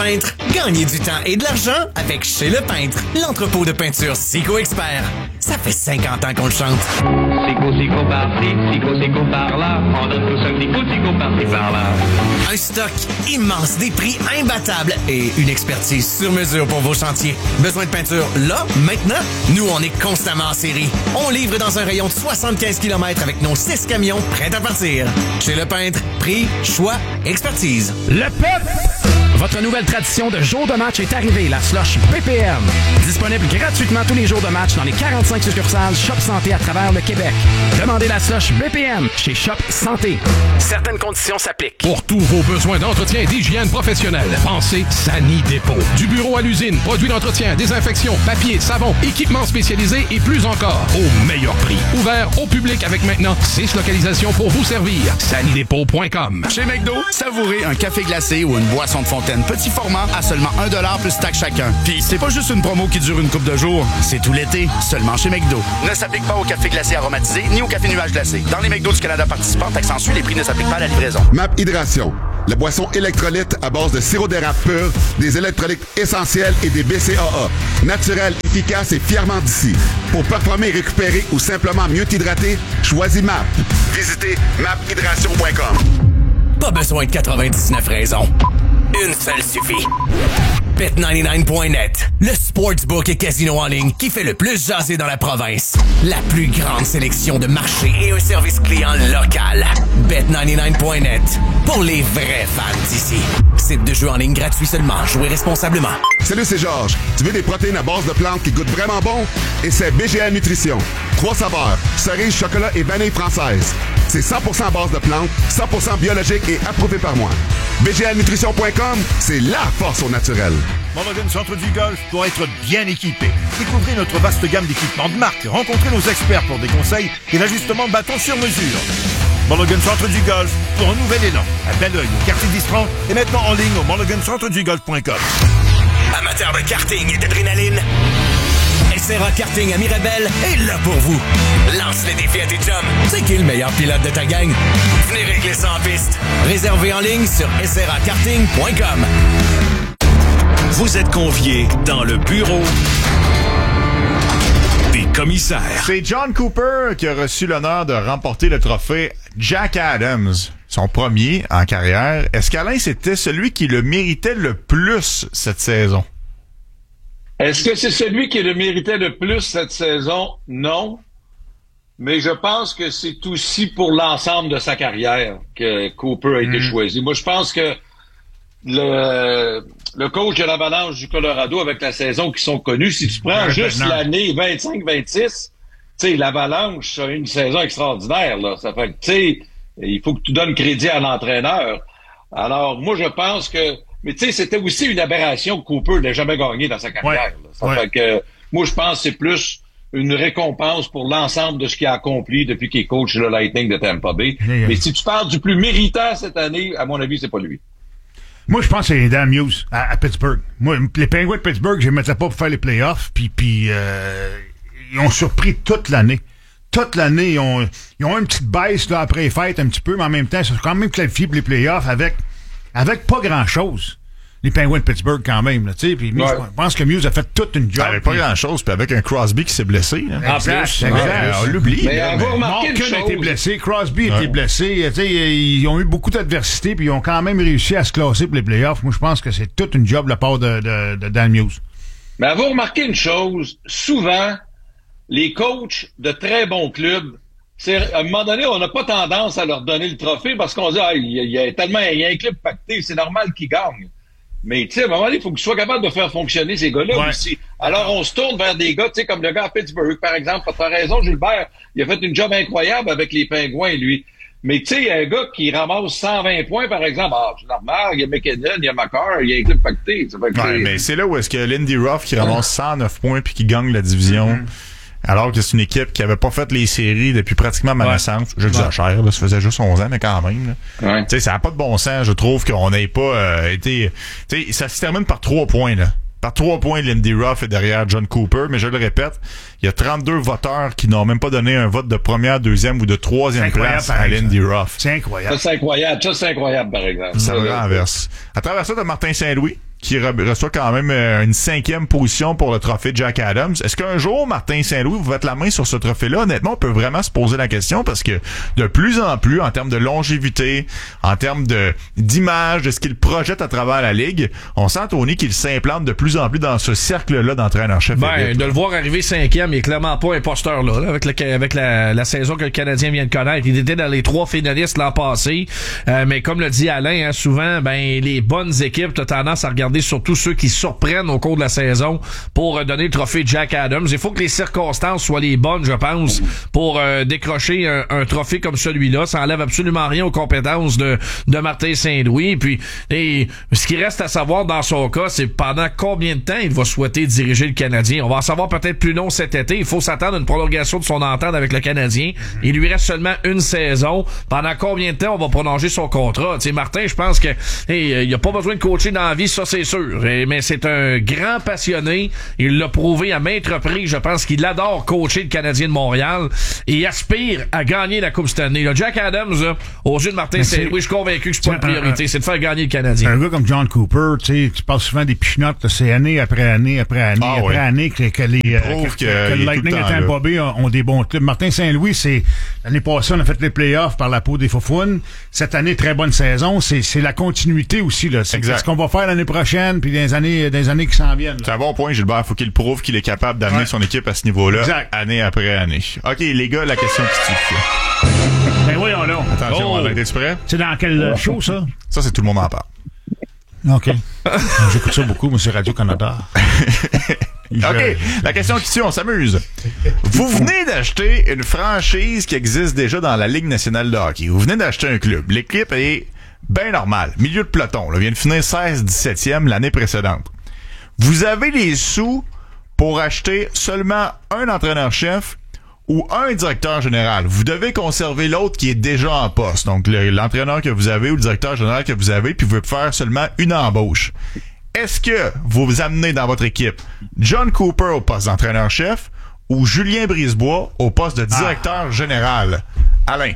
Gagnez du temps et de l'argent avec Chez Le Peintre, l'entrepôt de peinture Sico Expert. Ça fait cinquante ans qu'on le chante. Sico, Sico par-ci, Sico, Sico par-là. On donne tous un petit coup de Sico par-ci, par-là. Un stock immense, des prix imbattables et une expertise sur mesure pour vos chantiers. Besoin de peinture là, maintenant? Nous, on est constamment en série. On livre dans un rayon de soixante-quinze kilomètres avec nos six camions prêts à partir. Chez Le Peintre, prix, choix, expertise. Le peuple! Votre nouvelle tradition de jour de match est arrivée, la slush B P M. Disponible gratuitement tous les jours de match dans les quarante-cinq succursales Shop Santé à travers le Québec. Demandez la slush B P M chez Shop Santé. Certaines conditions s'appliquent. Pour tous vos besoins d'entretien et d'hygiène professionnelle, pensez Sani Dépôt. Du bureau à l'usine, produits d'entretien, désinfection, papier, savon, équipements spécialisés et plus encore, au meilleur prix. Ouvert au public avec maintenant six localisations pour vous servir. Sani Dépôt point com. Chez McDo, savourez un café glacé ou une boisson de fontaine petit format à seulement un dollar plus taxe chacun. Puis c'est pas juste une promo qui dure une couple de jours, c'est tout l'été, seulement chez McDo. Ne s'applique pas au café glacé aromatisé ni au café nuage glacé. Dans les McDo du Canada participants, taxe en Suisse, les prix ne s'appliquent pas à la livraison. M A P Hydration, la boisson électrolyte à base de sirop d'érable pur, des électrolytes essentiels et des B C A A. Naturel, efficace et fièrement d'ici. Pour performer et récupérer ou simplement mieux t'hydrater, choisis M A P. Visitez M A P hydration point com. Pas besoin de quatre-vingt-dix-neuf raisons. Une seule suffit. Bet quatre-vingt-dix-neuf point net, le sportsbook et casino en ligne qui fait le plus jaser dans la province. La plus grande sélection de marchés et un service client local. Bet quatre-vingt-dix-neuf point net, pour les vrais fans d'ici. Site de jeu en ligne gratuit seulement. Jouez responsablement. Salut, c'est Georges. Tu veux des protéines à base de plantes qui goûtent vraiment bon? Et c'est B G A Nutrition. Trois saveurs, cerise, chocolat et vanille française. C'est cent pour cent à base de plantes, cent pour cent biologique et approuvé par moi. B G A nutrition point com, c'est la force au naturel. Mulligan Centre du Golf doit être bien équipé. Découvrez notre vaste gamme d'équipements de marque. Rencontrez nos experts pour des conseils et l'ajustement de bâton sur mesure. Mulligan Centre du Golf pour un nouvel élan. À Belleuil, au quartier dix-trente et maintenant en ligne au mulligan centre du golf point com. Amateurs de karting et d'adrénaline, S R A Karting à Mirabel est là pour vous. Lance le défi à tes chums. C'est qui le meilleur pilote de ta gang? Venez régler ça en piste. Réservé en ligne sur s r a karting point com. Vous êtes conviés dans le bureau des commissaires. C'est John Cooper qui a reçu l'honneur de remporter le trophée Jack Adams, son premier en carrière. Est-ce qu'Alain, c'était celui qui le méritait le plus cette saison? Est-ce que c'est celui qui le méritait le plus cette saison? Non. Mais je pense que c'est aussi pour l'ensemble de sa carrière que Cooper a été mmh. choisi. Moi, je pense que le, le coach de l'Avalanche du Colorado, avec la saison qui sont connus, si tu prends ouais, juste l'année vingt-cinq vingt-six, tu sais, l'Avalanche a une saison extraordinaire, là. Ça fait que, tu sais, il faut que tu donnes crédit à l'entraîneur. Alors, moi, je pense que mais tu sais, c'était aussi une aberration que Cooper n'ait jamais gagné dans sa carrière. Ouais, ça ouais. fait que moi, je pense que c'est plus une récompense pour l'ensemble de ce qu'il a accompli depuis qu'il est coach le Lightning de Tampa Bay. Yeah. Mais si tu parles du plus méritant cette année, à mon avis, c'est pas lui. Moi, je pense que c'est Dan Muse à, à Pittsburgh. Moi, les Penguins de Pittsburgh, je les mettais pas pour faire les playoffs, puis puis euh, ils ont surpris toute l'année. Toute l'année, ils ont, ils ont une petite baisse là, après les fêtes un petit peu, mais en même temps, ils sont quand même qualifiés pour les playoffs avec Avec pas grand-chose. Les Penguins de Pittsburgh, quand même, là, tu sais. Puis, ouais. je pense que Muse a fait toute une job. Avec pas grand-chose, puis avec un Crosby qui s'est blessé. Hein. En exact, plus, exact. Ouais, on l'oublie. Mais là, mais Malkin a été blessé, Crosby a été ouais. blessé. Tu sais, ils ont eu beaucoup d'adversité, puis ils ont quand même réussi à se classer pour les playoffs. Moi, je pense que c'est toute une job de la part de, de, de Dan Muse. Mais avez-vous remarqué une chose? Souvent, les coachs de très bons clubs, c'est, à un moment donné, on n'a pas tendance à leur donner le trophée parce qu'on se dit, ah, il y a tellement, il y a un club pacté, c'est normal qu'ils gagnent. Mais, tu sais, à un moment donné, il faut que tu sois capable de faire fonctionner ces gars-là ouais. aussi. Alors, on se tourne vers des gars, tu sais, comme le gars à Pittsburgh, par exemple. Tu as raison, Gilbert. Il a fait une job incroyable avec les Pingouins, lui. Mais, tu sais, il y a un gars qui ramasse cent vingt points, par exemple. Ah, c'est normal. Il y a McKinnon, il y a McCarr, il y a un club pacté. Ça fait que ouais, mais c'est là où est-ce que Lindy Ruff qui ramasse cent neuf points puis qui gagne la division. Mm-hmm. Alors que c'est une équipe qui avait pas fait les séries depuis pratiquement ma ouais. naissance. J'exagère, ouais. là, ça faisait juste onze ans, mais quand même. Ouais. Tu sais, ça n'a pas de bon sens, je trouve, qu'on n'ait pas euh, été... Tu sais, ça se termine par trois points, là. Par trois points, Lindy Ruff est derrière John Cooper, mais je le répète, il y a trente-deux voteurs qui n'ont même pas donné un vote de première, deuxième ou de troisième place à Lindy Ruff. C'est incroyable. Ça, c'est incroyable. Ça, c'est incroyable, par exemple. Ça me renverse. À travers ça, t'as Martin Saint-Louis, qui re- reçoit quand même euh, une cinquième position pour le trophée Jack Adams. Est-ce qu'un jour, Martin Saint-Louis, vous faites la main sur ce trophée-là? Honnêtement, on peut vraiment se poser la question parce que de plus en plus, en termes de longévité, en termes de d'image, de ce qu'il projette à travers la Ligue, on sent, Tony, qu'il s'implante de plus en plus dans ce cercle-là d'entraîneur-chef. Ben, de le voir arriver cinquième, il est clairement pas imposteur là, là avec, le, avec la, la saison que le Canadien vient de connaître. Il était dans les trois finalistes l'an passé, euh, mais comme le dit Alain, hein, souvent, ben les bonnes équipes, t'as tendance à regarder surtout ceux qui surprennent au cours de la saison pour donner le trophée Jack Adams. Il faut que les circonstances soient les bonnes, je pense, pour euh, décrocher un, un trophée comme celui-là. Ça enlève absolument rien aux compétences de, de Martin Saint-Louis. Puis, et, ce qui reste à savoir dans son cas, c'est pendant combien de temps il va souhaiter diriger le Canadien. On va en savoir peut-être plus long cet été. Il faut s'attendre à une prolongation de son entente avec le Canadien. Il lui reste seulement une saison. Pendant combien de temps on va prolonger son contrat? Tu sais, Martin, je pense que hey, il a pas besoin de coacher dans la vie, ça c'est sûr. Et, mais c'est un grand passionné. Il l'a prouvé à maintes reprises. Je pense qu'il adore coacher le Canadien de Montréal et aspire à gagner la Coupe Stanley. Là, Jack Adams, là, aux yeux de Martin Saint-Louis, je suis convaincu que c'est pas une priorité. C'est de faire gagner le Canadien. Un gars comme John Cooper, tu sais, tu parles souvent des pichenottes, c'est année après année après année ah, après ouais. année que, que les euh, que, que, que le Lightning et Tampa Bay ont, ont des bons clubs. Martin Saint-Louis, c'est l'année passée, on a fait les playoffs par la peau des Faufounes. Cette année, très bonne saison. C'est, c'est la continuité aussi. Là. C'est ce qu'on va faire l'année prochaine puis dans les années, dans les années qui s'en viennent. Là. C'est un bon point, Gilbert. Faut qu'il prouve qu'il est capable d'amener ouais. son équipe à ce niveau-là, exact. Année après année. OK, les gars, la question qui tue. Ben voyons là. Attention, oh. Es-tu prêt? C'est dans quel show, ça? Ça, c'est Tout le monde en parle. OK. J'écoute ça beaucoup, mais c'est Radio-Canada. OK, la question qui tue, on s'amuse. Vous venez d'acheter une franchise qui existe déjà dans la Ligue nationale de hockey. Vous venez d'acheter un club. L'équipe est bien normale. Milieu de peloton. Là, vient de finir seize dix-septième l'année précédente. Vous avez les sous pour acheter seulement un entraîneur-chef ou un directeur général. Vous devez conserver l'autre qui est déjà en poste. Donc, le, l'entraîneur que vous avez ou le directeur général que vous avez, puis vous pouvez faire seulement une embauche. Est-ce que vous amenez dans votre équipe John Cooper au poste d'entraîneur-chef ou Julien Brisebois au poste de directeur ah. général? Alain.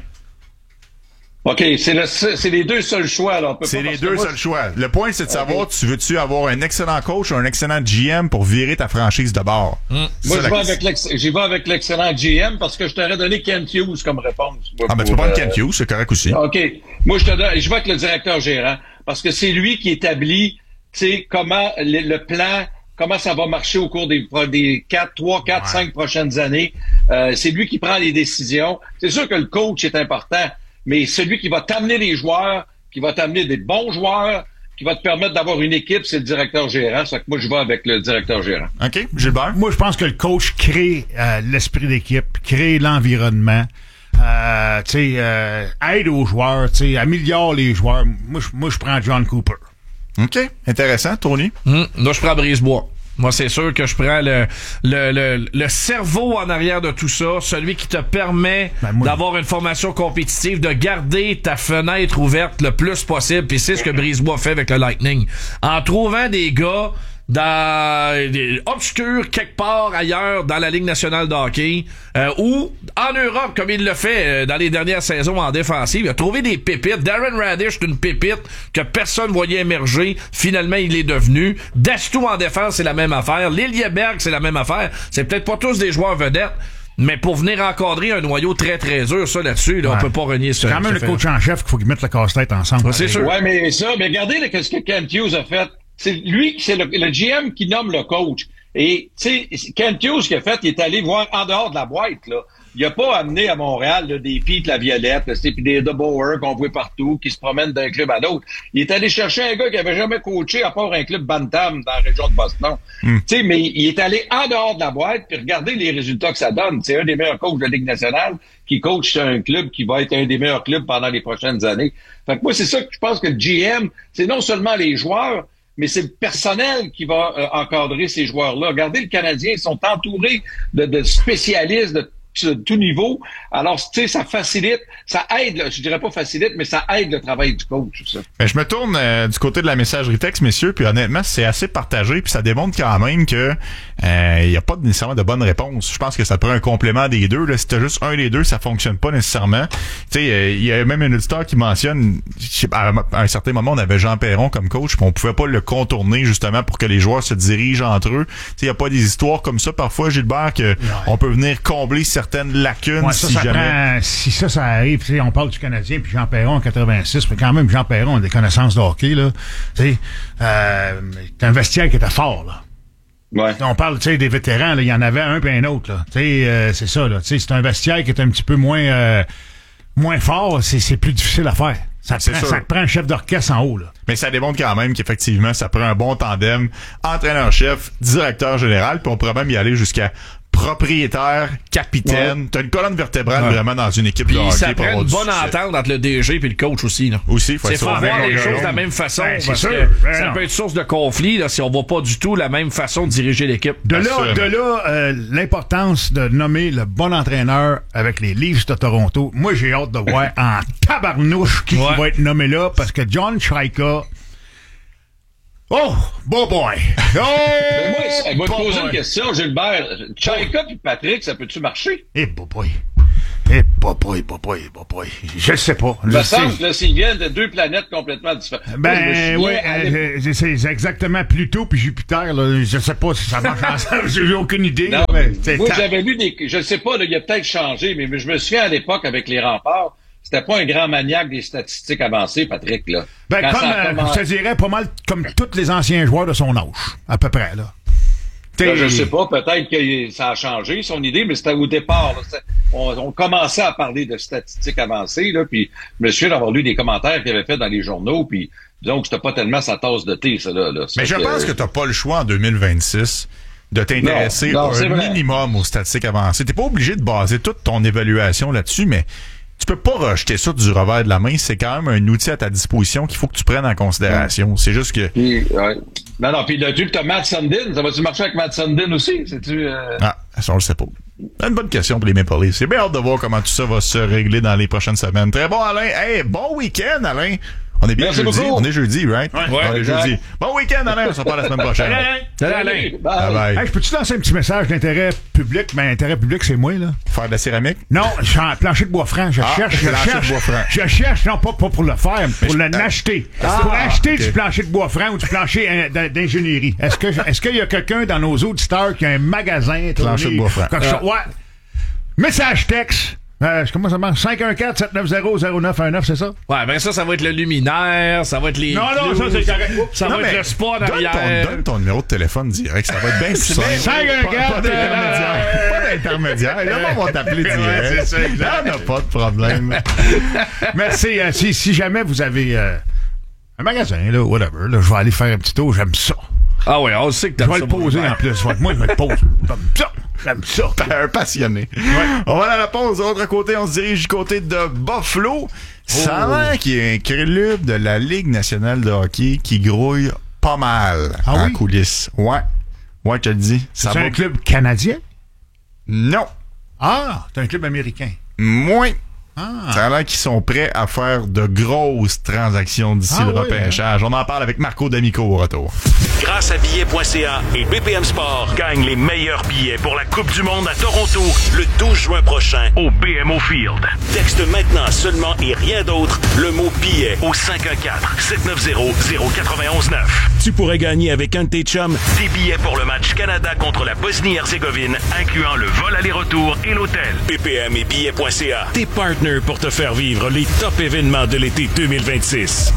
OK, c'est, le, c'est les deux seuls choix. Là. On peut c'est pas les deux moi, seuls choix. Le point, c'est de savoir, okay. tu veux-tu avoir un excellent coach ou un excellent G M pour virer ta franchise de bord? Mmh. Moi, je vais, avec l'ex... j'y vais avec l'excellent G M parce que je t'aurais donné Kent Hughes comme réponse. Moi, ah, ben tu peux prendre euh... Kent Hughes, c'est correct aussi. OK. Moi, je te donne... je vais avec le directeur gérant parce que c'est lui qui établit, tu sais, comment le, le plan, comment ça va marcher au cours des, des quatre, trois, quatre, cinq prochaines années. Euh, c'est lui qui prend les décisions. C'est sûr que le coach est important. Mais celui qui va t'amener les joueurs, qui va t'amener des bons joueurs, qui va te permettre d'avoir une équipe, c'est le directeur gérant. C'est que moi, je vais avec le directeur gérant. OK. Gilbert? Moi, je pense que le coach crée euh, l'esprit d'équipe, crée l'environnement, euh, tu sais, euh, aide aux joueurs, tu sais, améliore les joueurs. Moi, je, moi, je prends John Cooper. OK. Intéressant. Tony? Mmh. Là, je prends Brisebois. Moi, c'est sûr que je prends le, le, le, le cerveau en arrière de tout ça, celui qui te permet ben moi, d'avoir une formation compétitive, de garder ta fenêtre ouverte le plus possible, puis c'est ce que Brisebois fait avec le Lightning. En trouvant des gars dans des obscurs quelque part ailleurs dans la Ligue nationale de hockey euh, ou en Europe comme il le fait euh, dans les dernières saisons en défensive. Il a trouvé des pépites. Darren Radish, c'est une pépite que personne voyait émerger. Finalement, il est devenu. Dastou en défense, c'est la même affaire. Liljeberg, c'est la même affaire. C'est peut-être pas tous des joueurs vedettes, mais pour venir encadrer un noyau très très dur, ça là-dessus, là, ouais. on peut pas renier ça. C'est quand même le coach en chef qu'il faut qu'il mette le casse-tête ensemble. Ouais, c'est sûr. Ouais, mais ça, mais regardez là, ce que Kent Hughes a fait. C'est lui, c'est le, le G M qui nomme le coach. Et, tu sais, Kent Hughes, ce qu'il a fait, il est allé voir en dehors de la boîte, là. Il a pas amené à Montréal là, des Pete la Violette, puis des De Boer qu'on voit partout, qui se promènent d'un club à l'autre. Il est allé chercher un gars qui avait jamais coaché à part un club Bantam dans la région de Boston. Mm. Tu sais, mais il est allé en dehors de la boîte, puis regardez les résultats que ça donne. C'est un des meilleurs coachs de la Ligue nationale qui coach un club qui va être un des meilleurs clubs pendant les prochaines années. Fait que moi, c'est ça que je pense que le G M, c'est non seulement les joueurs, mais c'est le personnel qui va euh, encadrer ces joueurs-là. Regardez, le Canadien, ils sont entourés de, de spécialistes, de tout niveau. Alors, tu sais, ça facilite, ça aide, là, je dirais pas facilite, mais ça aide le travail du coach, ça. Ben, je me tourne euh, du côté de la messagerie texte, messieurs, puis honnêtement, c'est assez partagé, puis ça démontre quand même que il euh, y a pas nécessairement de bonne réponse. Je pense que ça prend un complément des deux. Là. Si t'as juste un des deux, ça fonctionne pas nécessairement. Tu sais, il euh, y a même un auditeur qui mentionne, à, à un certain moment, on avait Jean Perron comme coach, puis on pouvait pas le contourner justement pour que les joueurs se dirigent entre eux. Tu sais, il y a pas des histoires comme ça parfois, Gilbert, que ouais. on peut venir combler certaines lacunes ouais, ça, si ça jamais. Prend, si ça, ça arrive, tu sais, on parle du Canadien puis Jean Perron en quatre-vingt-six, mais quand même Jean Perron a des connaissances de hockey là. Tu sais, euh, c'est un vestiaire qui était fort là. Ouais. On parle, tu sais, des vétérans, là, il y en avait un puis un autre, là. Tu sais, euh, c'est ça, là. Tu sais, c'est un vestiaire qui est un petit peu moins, euh, moins fort, c'est, c'est plus difficile à faire. Ça te, prend, ça te prend un chef d'orchestre en haut, là. Mais ça démontre quand même qu'effectivement, ça prend un bon tandem, entraîneur-chef, directeur général, puis on pourrait même y aller jusqu'à propriétaire, capitaine. Ouais. T'as une colonne vertébrale ouais. vraiment dans une équipe puis de hockey. Ça prend une bonne entente entre le D G et le coach aussi. Là. Aussi, faut c'est faut voir les choses de la même façon. Ben, parce sûr, que ben ça non. peut être source de conflit là, si on voit pas du tout la même façon de diriger l'équipe. De là, de là euh, l'importance de nommer le bon entraîneur avec les Leafs de Toronto. Moi, j'ai hâte de voir en tabarnouche qui, ouais. qui va être nommé là parce que John Chayka... Oh, bon boy! Oh, ben moi, elle va te poser boy. une question, Gilbert. Chayka puis Patrick, ça peut-tu marcher? Eh, bon boy. Eh, bon boy, bon boy, bon boy. Je le sais pas. Ça semble que s'ils viennent de deux planètes complètement différentes. Ben, oui, euh, c'est exactement Pluto puis Jupiter, là. Je sais pas si ça marche ensemble. J'ai aucune idée. Non, mais moi, ta... j'avais lu des, je sais pas, là, il a peut-être changé, mais je me souviens à l'époque avec les Remparts, c'était pas un grand maniaque des statistiques avancées, Patrick, là. Ben, Quand comme, euh, commencé... je te dirais, pas mal comme tous les anciens joueurs de son âge, à peu près, là. Ben, je sais pas, peut-être que ça a changé, son idée, mais c'était au départ, là, on, on commençait à parler de statistiques avancées, là, puis je me souviens d'avoir lu des commentaires qu'il avait fait dans les journaux, puis disons que c'était pas tellement sa tasse de thé, ça, là. là. Mais je que... pense que t'as pas le choix en deux mille vingt-six de t'intéresser non, non, un vrai. minimum aux statistiques avancées. T'es pas obligé de baser toute ton évaluation là-dessus, mais tu peux pas rejeter ça du revers de la main. C'est quand même un outil à ta disposition qu'il faut que tu prennes en considération. Ouais. C'est juste que... Puis, ouais. Non, non, puis là-dessus, t'as Matt Sundin. Ça va-tu marcher avec Matt Sundin aussi? C'est-tu, euh... Ah, ça, on le sait pas. Une bonne question pour les Maple Leafs. C'est bien hâte de voir comment tout ça va se régler dans les prochaines semaines. Très bon, Alain. Hey, bon week-end, Alain. On est bien Merci jeudi. Beaucoup. On est jeudi, right? Ouais. ouais on est jeudi. Bon week-end, Alain. On se reparle la semaine prochaine. Salut, Alain. Alain. Bye. Bye bye. Hey, je peux-tu lancer un petit message d'intérêt public? Ben, intérêt public, c'est moi, là. Faire de la céramique? Non, je suis en plancher de bois franc. Je ah, cherche, je cherche. De bois franc. Je cherche, non, pas, pas pour le faire, mais pour l'acheter. Ah, pour acheter okay. du plancher de bois franc ou du plancher d'ingénierie. Est-ce que, est-ce qu'il y a quelqu'un dans nos auditeurs qui a un magasin? Plancher de bois franc. Ah. Ouais. Message texte. Euh, comment ça marche? cinq un quatre sept neuf zéro zéro neuf un neuf, c'est ça? Ouais, ben ça, ça va être le luminaire, ça va être les... Non, non, ça, c'est correct. Ça non, va être le sport derrière. Donne ton, donne ton numéro de téléphone direct, ça va être bien plus simple. cinq un quatre Pas d'intermédiaire. Pas d'intermédiaire. Là, on va t'appeler direct. C'est ça, là, on n'a pas de problème. Merci. Euh, si, si jamais vous avez euh, un magasin, là, whatever, là, je vais aller faire un petit tour, j'aime ça. Ah ouais, on sait que t'aimes ça. Je vais le poser en plus. Moi, je vais le poser. J'aime ça. J'aime ça. Un passionné. Ouais. On va aller à la pause. De l'autre côté, on se dirige du côté de Buffalo. Oh. Ça a l'air qu'il y a un club de la Ligue nationale de hockey qui grouille pas mal ah en oui? coulisses. Ouais. Ouais, je te le dis. C'est ça un va... club canadien? Non. Ah, c'est un club américain. Moins. Ah. Ça a l'air qu'ils sont prêts à faire de grosses transactions d'ici ah, le oui, repêchage. Hein? On en parle avec Marco D'Amico au retour. Grâce à billets point c a et B P M Sport, gagne les meilleurs billets pour la Coupe du Monde à Toronto le douze juin prochain au B M O Field. Texte maintenant seulement et rien d'autre le mot billet au cinq un quatre sept neuf zéro zéro neuf un neuf. Tu pourrais gagner avec un de tes chums des billets pour le match Canada contre la Bosnie-Herzégovine, incluant le vol aller-retour et l'hôtel. B P M et billets point c a, tes partners pour te faire vivre les top événements de l'été deux mille vingt-six.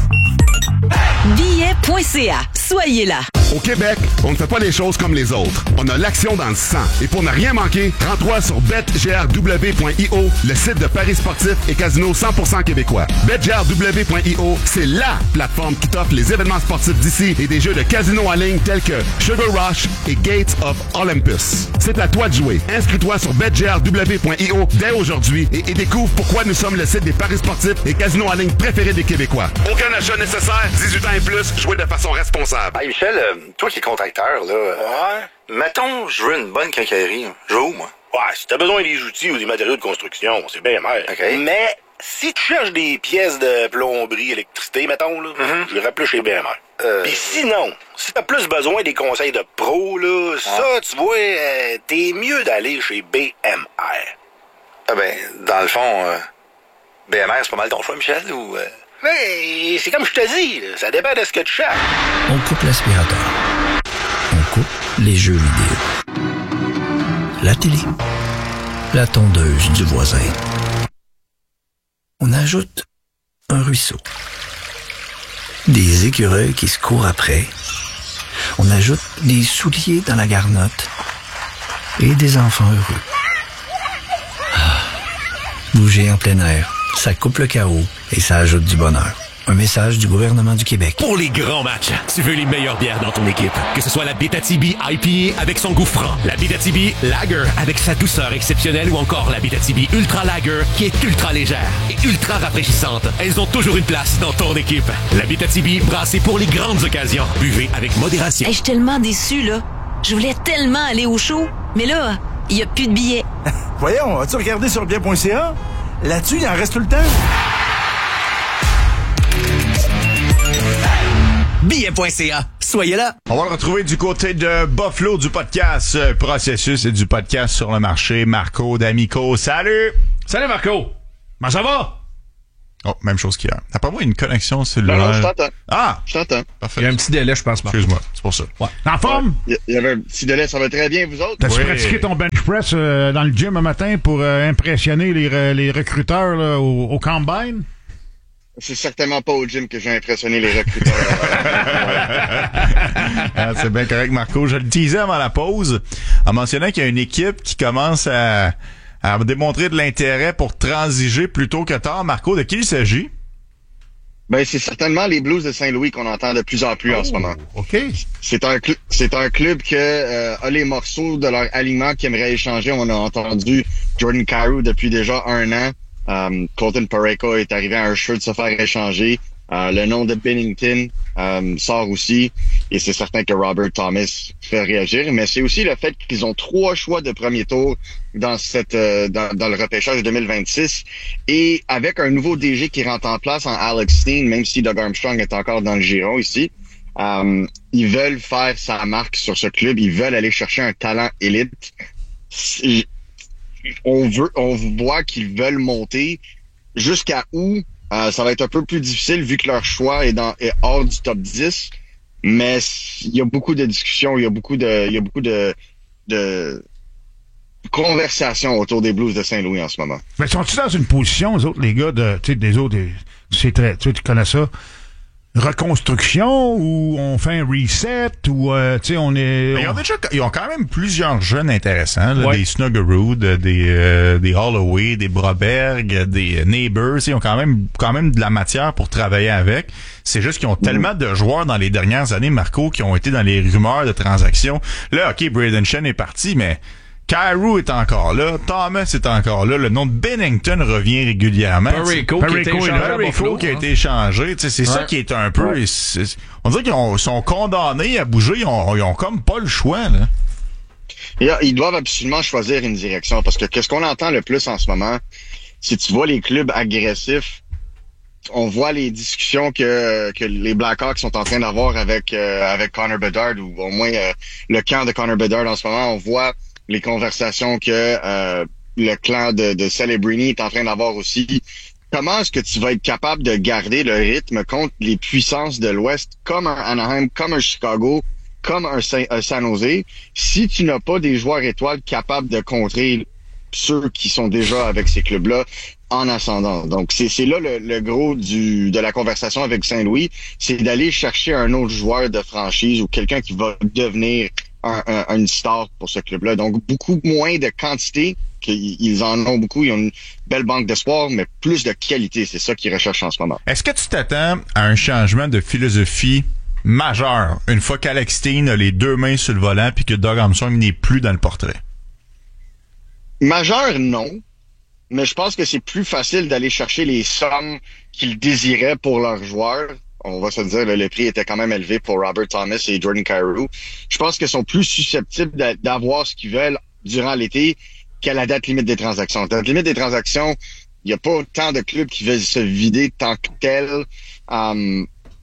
billets point c a. Soyez là. Au Québec, on ne fait pas les choses comme les autres. On a l'action dans le sang. Et pour ne rien manquer, rends-toi sur bet g r w point i o, le site de paris sportifs et casino cent pour cent québécois. bet g r w point i o, c'est LA plateforme qui t'offre les événements sportifs d'ici et des jeux de casino en ligne tels que Sugar Rush et Gates of Olympus. C'est à toi de jouer. Inscris-toi sur bet g r w point i o dès aujourd'hui et, et découvre pourquoi nous sommes le site des paris sportifs et casinos en ligne préférés des Québécois. Aucun achat nécessaire, dix-huit ans et plus, Jouez de façon responsable. Hey Michel, euh, toi qui es contracteur, là, ouais. Mettons, je veux une bonne quincaillerie. Je veux où, moi? Ouais, si t'as besoin des outils ou des matériaux de construction, c'est bien mer. OK. Mais si tu cherches des pièces de plomberie, électricité, mettons, là, mm-hmm. je irais plus chez B M R. Euh... Puis sinon, si t'as plus besoin des conseils de pro, là, ah. ça, tu vois, euh, t'es mieux d'aller chez B M R. Ah ben, dans le fond, euh, B M R, c'est pas mal ton choix, Michel, ou... Euh... Mais c'est comme je te dis, là, ça dépend de ce que tu cherches. On coupe l'aspirateur. On coupe les jeux vidéo. La télé. La tondeuse du voisin. On ajoute un ruisseau. Des écureuils qui se courent après. On ajoute des souliers dans la garnotte. Et des enfants heureux. Ah, bouger en plein air. Ça coupe le chaos et ça ajoute du bonheur. Un message du gouvernement du Québec. Pour les grands matchs, tu veux les meilleures bières dans ton équipe. Que ce soit la Abitibi I P A avec son goût franc, la Abitibi Lager avec sa douceur exceptionnelle ou encore la Abitibi Ultra Lager qui est ultra légère et ultra rafraîchissante. Elles ont toujours une place dans ton équipe. La Abitibi brassée pour les grandes occasions. Buvez avec modération. Hey, je suis tellement déçu, là. Je voulais tellement aller au show, mais là, il n'y a plus de billets. Voyons, as-tu regardé sur bien point c a? Là-dessus, il en reste tout le temps. billet point c a. Soyez là. On va le retrouver du côté de Buffalo du podcast euh, Processus et du podcast Sur le marché. Marco D'Amico. Salut! Salut Marco! Comment ça va? Oh, même chose qu'hier. Après moi, une connexion cellulaire. Non, non, je t'entends. Ah! Je t'entends. Parfait. Il y a un petit délai, je pense. Marco. Excuse-moi, c'est pour ça. Ouais. En forme? Il y avait un petit délai, ça va très bien, vous autres? T'as-tu oui. pratiqué ton bench press euh, dans le gym un matin pour euh, impressionner les, re- les recruteurs là, au, au Combine? C'est certainement pas au gym que j'ai impressionné les recruteurs. Ah, c'est bien correct, Marco. Je le disais avant la pause, en mentionnant qu'il y a une équipe qui commence à, à démontrer de l'intérêt pour transiger plutôt que tard. Marco, de qui il s'agit? Ben, c'est certainement les Blues de Saint-Louis qu'on entend de plus en plus oh, en ce moment. OK. C'est un, cl- c'est un club qui euh, a les morceaux de leur alignement qui aimerait échanger. On a entendu Jordan Kyrou depuis déjà un an. Um, Colton Parayko est arrivé à un jeu de se faire échanger. Uh, le nom de Bennington um, sort aussi. Et c'est certain que Robert Thomas fait réagir. Mais c'est aussi le fait qu'ils ont trois choix de premier tour dans cette euh, dans, dans le repêchage deux mille vingt-six. Et avec un nouveau D G qui rentre en place en Alex Steen, même si Doug Armstrong est encore dans le giron ici, um, ils veulent faire sa marque sur ce club. Ils veulent aller chercher un talent élite. C'est, On veut, on voit qu'ils veulent monter jusqu'à où euh, ça va être un peu plus difficile vu que leur choix est dans est hors du top dix. Mais il y a beaucoup de discussions, il y a beaucoup de, il y a beaucoup de, de conversations autour des Blues de Saint-Louis en ce moment. Mais sont-ils dans une position, les autres, les gars de, tu sais, des autres, des, c'est très, tu sais, tu connais ça? Reconstruction ou on fait un reset ou euh, tu sais on est on... Ils ont déjà ils ont quand même plusieurs jeunes intéressants là, ouais. Des Snuggerud, des euh, des Holloway, des Broberg, des Neighbors, ils ont quand même quand même de la matière pour travailler avec. C'est juste qu'ils ont mmh. tellement de joueurs dans les dernières années, Marco, qui ont été dans les rumeurs de transactions. Là, OK, Braden Shen est parti, mais Kyrou est encore là, Thomas est encore là, le nom de Bennington revient régulièrement. Parayko qui, qui a été échangé, c'est ouais. ça qui est un peu... Ouais. C'est, on dirait qu'ils ont, sont condamnés à bouger, ils ont, ils ont comme pas le choix. Là. Ils doivent absolument choisir une direction, parce que qu'est-ce qu'on entend le plus en ce moment, si tu vois les clubs agressifs, on voit les discussions que que les Blackhawks sont en train d'avoir avec euh, avec Connor Bedard, ou au moins euh, le camp de Connor Bedard en ce moment, on voit les conversations que euh, le clan de, de Celebrini est en train d'avoir aussi. Comment est-ce que tu vas être capable de garder le rythme contre les puissances de l'Ouest, comme un Anaheim, comme un Chicago, comme un, Saint, un San Jose, si tu n'as pas des joueurs étoiles capables de contrer ceux qui sont déjà avec ces clubs-là en ascendant. Donc, c'est, c'est là le, le gros du de la conversation avec Saint-Louis, c'est d'aller chercher un autre joueur de franchise ou quelqu'un qui va devenir Un, un, une star pour ce club-là. Donc, beaucoup moins de quantité, qu'ils en ont beaucoup. Ils ont une belle banque d'espoir, mais plus de qualité. C'est ça qu'ils recherchent en ce moment. Est-ce que tu t'attends à un changement de philosophie majeur une fois qu'Alex Steen a les deux mains sur le volant puis que Doug Armstrong n'est plus dans le portrait? Majeur, non. Mais je pense que c'est plus facile d'aller chercher les sommes qu'ils désiraient pour leurs joueurs on va se dire, là, le prix était quand même élevé pour Robert Thomas et Jordan Kyrou. Je pense qu'ils sont plus susceptibles d'avoir ce qu'ils veulent durant l'été qu'à la date limite des transactions. À la date limite des transactions, il n'y a pas tant de clubs qui veulent se vider tant que tel. Um,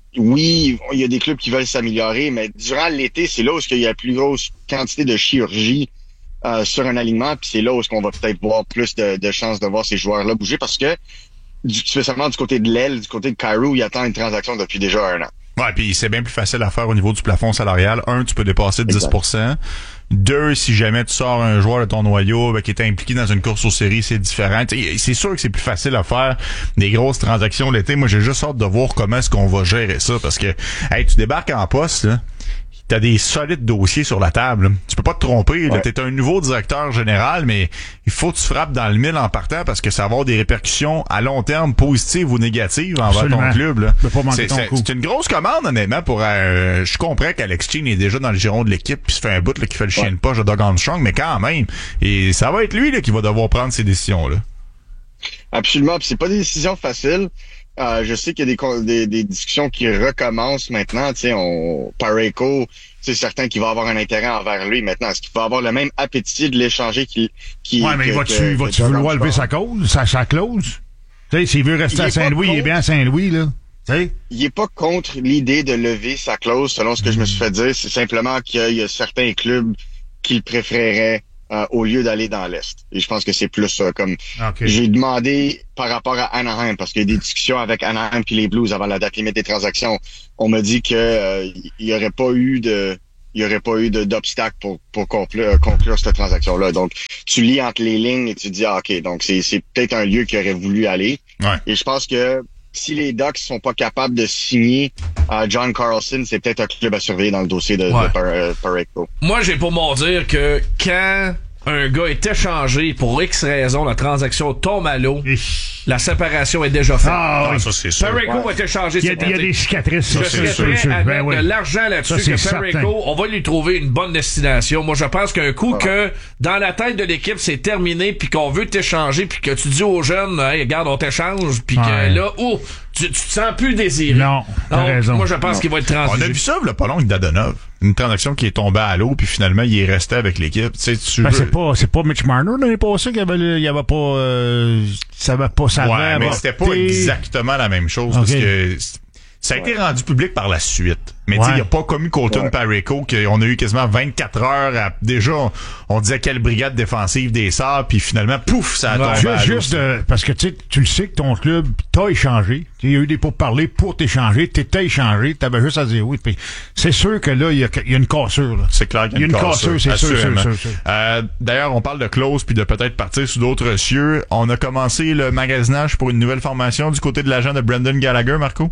oui, il y a des clubs qui veulent s'améliorer, mais durant l'été, c'est là où il y a la plus grosse quantité de chirurgie euh, sur un alignement, puis c'est là où on va peut-être voir plus de, de chances de voir ces joueurs-là bouger, parce que du, spécialement du côté de l'aile, du côté de Kyrou, il attend une transaction depuis déjà un an. Ouais, puis c'est bien plus facile à faire au niveau du plafond salarial. Un, tu peux dépasser de dix pour cent. Deux, si jamais tu sors un joueur de ton noyau ben, qui est impliqué dans une course aux séries, c'est différent. T'sais, c'est sûr que c'est plus facile à faire des grosses transactions l'été. Moi, j'ai juste hâte de voir comment est-ce qu'on va gérer ça, parce que hey, tu débarques en poste, là, t'as des solides dossiers sur la table. Tu peux pas te tromper. Ouais. T'es un nouveau directeur général, mais il faut que tu frappes dans le mille en partant, parce que ça va avoir des répercussions à long terme, positives ou négatives envers Absolument. ton club. Là. C'est, c'est, c'est une grosse commande, honnêtement. Pour euh, je comprends qu'Alex Chin est déjà dans le giron de l'équipe, puis se fait un bout là, qui fait le chien ouais. de poche de Doug Armstrong, mais quand même, et ça va être lui là, qui va devoir prendre ces décisions-là. Absolument. Puis c'est pas des décisions faciles. Euh, je sais qu'il y a des, des, des discussions qui recommencent maintenant. Tu sais, on Parayko, c'est certain qu'il va avoir un intérêt envers lui maintenant. Est-ce qu'il va avoir le même appétit de l'échanger qu'il qui Ouais, mais que, va-tu, que, va-tu que vouloir lever sa cause, sa, sa clause? Tu sais, s'il veut rester à Saint-Louis, contre, il est bien à Saint-Louis, là. T'sais? Il est pas contre l'idée de lever sa clause, selon ce que mmh. je me suis fait dire. C'est simplement qu'il y a certains clubs qu'il préférerait Euh, au lieu d'aller dans l'Est. Et je pense que c'est plus ça. Comme okay. J'ai demandé par rapport à Anaheim, parce qu'il y a des discussions avec Anaheim puis les Blues avant la date limite des transactions. On m'a dit que euh, il y aurait pas eu de il y aurait pas eu de, d'obstacle pour pour conclure, conclure cette transaction-là. Donc, tu lis entre les lignes et tu dis ah, ok, donc c'est c'est peut-être un lieu qui aurait voulu aller. Ouais. Et je pense que si les Ducks sont pas capables de signer uh, John Carlson, c'est peut-être un club à surveiller dans le dossier de, ouais. de Par- euh, Parayko. Moi, j'ai pour m'en dire que quand un gars est échangé pour X raison, la transaction tombe à l'eau, la séparation est déjà faite. Ah, oui. Ça, c'est sûr. Parayko ouais. va être échangé. Il y a, il y a des cicatrices. Je ça, serais c'est prêt sûr, à ben mettre oui. de l'argent là-dessus ça, que Parayko, on va lui trouver une bonne destination. Moi, je pense qu'un coup ouais. que dans la tête de l'équipe, c'est terminé, puis qu'on veut t'échanger, puis que tu dis aux jeunes, hey, regarde, on t'échange, puis ouais. que là, oh, tu, tu te sens plus désiré. Non, t'as Donc, raison. moi, je pense non. qu'il va être transigé. On a vu ça, là, pas long, avec Dadonov. Une transaction qui est tombée à l'eau, puis finalement, il est resté avec l'équipe. Tu sais, tu ben, veux... c'est pas, c'est pas Mitch Marner l'année passée qu'il y avait, il y avait pas, euh, ça va pas ça. Ouais, mais c'était pas exactement la même chose, okay. parce que ça a ouais. été rendu public par la suite. Mais ouais. tu sais, il n'y a pas commis Colton ouais. Parayko, qu'on a eu quasiment vingt-quatre heures à, déjà, on, on disait quelle brigade défensive des Sabres, puis finalement, pouf, ça a ouais. tombé à l'eau. Juste, euh, parce que tu sais, tu le sais que ton club t'a échangé. Il y a eu des pourparlers pour t'échanger, t'étais échangé, t'avais juste à dire oui. Puis c'est sûr que là, il y a, y a une cassure. Là. C'est clair qu'il y a une, y a une cassure, cassure, c'est sûr, sûr, sûr, sûr. Euh, d'ailleurs, on parle de clause puis de peut-être partir sous d'autres cieux. On a commencé le magasinage pour une nouvelle formation du côté de l'agent de Brendan Gallagher, Marco?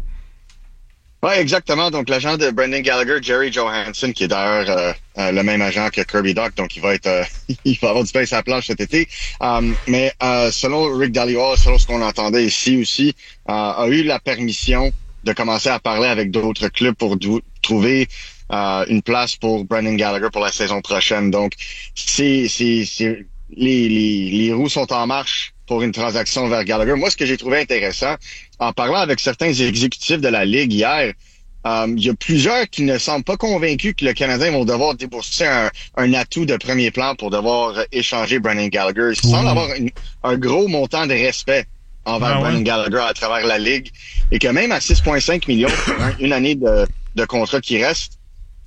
Oui, exactement. Donc, l'agent de Brendan Gallagher, Jerry Johansson, qui est d'ailleurs euh, euh, le même agent que Kirby Dach, donc il va être, euh, il va avoir du pain sur la planche cet été. Um, mais euh, selon Rick Dhaliwal, selon ce qu'on entendait ici aussi, euh, a eu la permission de commencer à parler avec d'autres clubs pour dou- trouver euh, une place pour Brendan Gallagher pour la saison prochaine. Donc, c'est, c'est, c'est les, les, les roues sont en marche pour une transaction vers Gallagher. Moi, ce que j'ai trouvé intéressant, en parlant avec certains exécutifs de la Ligue hier, euh, il y a plusieurs qui ne semblent pas convaincus que le Canadien vont devoir débourser un, un atout de premier plan pour devoir échanger Brendan Gallagher. Il semble avoir une, un gros montant de respect envers ah, Brendan ouais. Gallagher à travers la Ligue, et que même à six virgule cinq millions pour hein, une année de, de contrat qui reste,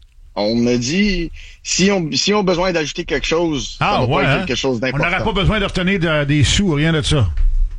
on me dit, si on, si on a besoin d'ajouter quelque chose, ah, ça va ouais, pas être hein? quelque chose d'important. On n'aurait pas besoin de retenir de, des sous, rien de ça.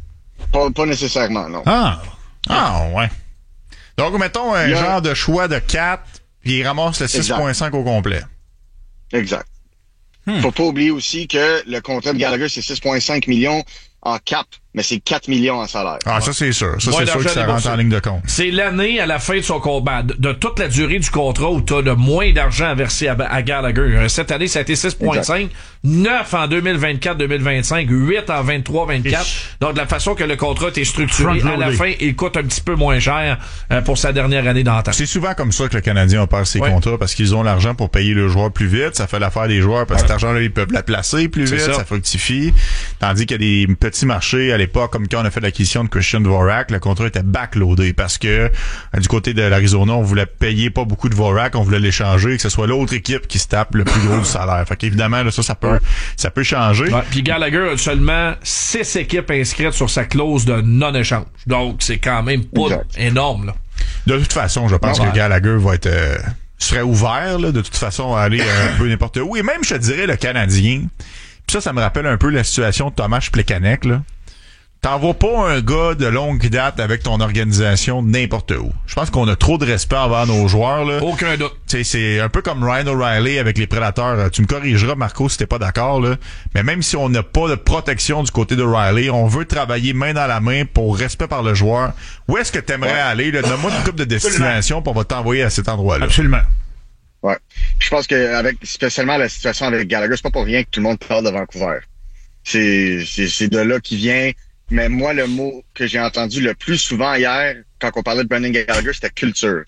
Pas, pas nécessairement, non. Ah, ah ouais. Donc, mettons un genre a... de choix de quatre, puis il ramasse le six virgule cinq au complet. Exact. Hmm. Faut pas oublier aussi que le contrat de Gallagher, c'est six virgule cinq millions en cap, mais c'est quatre millions en salaire. Ah, ouais. ça, c'est sûr. Ça, Moins c'est sûr que ça rentre en ligne de compte. C'est l'année à la fin de son combat, de, de toute la durée du contrat où tu as le moins d'argent à verser à, à Gallagher. Cette année, ça a été six virgule cinq, neuf en deux mille vingt-quatre deux mille vingt-cinq, huit en vingt-trois vingt-quatre. Donc, de la façon que le contrat est structuré, à la fin, il coûte un petit peu moins cher euh, pour sa dernière année d'entente. C'est souvent comme ça que le Canadien perd ses ouais. contrats, parce qu'ils ont l'argent pour payer le joueur plus vite. Ça fait l'affaire des joueurs, parce que ouais. cet argent-là, ils peuvent la placer plus c'est vite, ça. ça fructifie. Tandis qu'il y a des petits marchés à l'époque, comme quand on a fait l'acquisition de Christian Dvorak, le contrat était backloadé parce que euh, du côté de l'Arizona, on voulait payer pas beaucoup de Dvorak, on voulait l'échanger, que ce soit l'autre équipe qui se tape le plus gros du salaire. Fait qu'évidemment, là, ça, ça peut, ça peut changer. Ouais, puis Gallagher a seulement six équipes inscrites sur sa clause de non-échange. Donc, c'est quand même pas exact. énorme, là. De toute façon, je pense ouais. que Gallagher va être, euh, serait ouvert, là, de toute façon, à aller un peu n'importe où. Et même, je te dirais, le Canadien. Puis ça, ça me rappelle un peu la situation de Tomáš Plekanec, là. T'envoies pas un gars de longue date avec ton organisation n'importe où. Je pense qu'on a trop de respect envers nos joueurs, là. Aucun doute. T'sais, c'est un peu comme Ryan O'Reilly avec les Prédateurs. Tu me corrigeras, Marco, si t'es pas d'accord, là. Mais même si on n'a pas de protection du côté d'O'Reilly, on veut travailler main dans la main pour respect par le joueur. Où est-ce que t'aimerais ouais. aller, là? Donne-moi une coupe de destination pour on va t'envoyer à cet endroit-là. Absolument. Ouais. Je pense que avec spécialement la situation avec Gallagher, c'est pas pour rien que tout le monde parle de Vancouver. C'est, c'est, c'est de là qu'il vient. Mais moi, le mot que j'ai entendu le plus souvent hier, quand on parlait de Brendan Gallagher, c'était culture.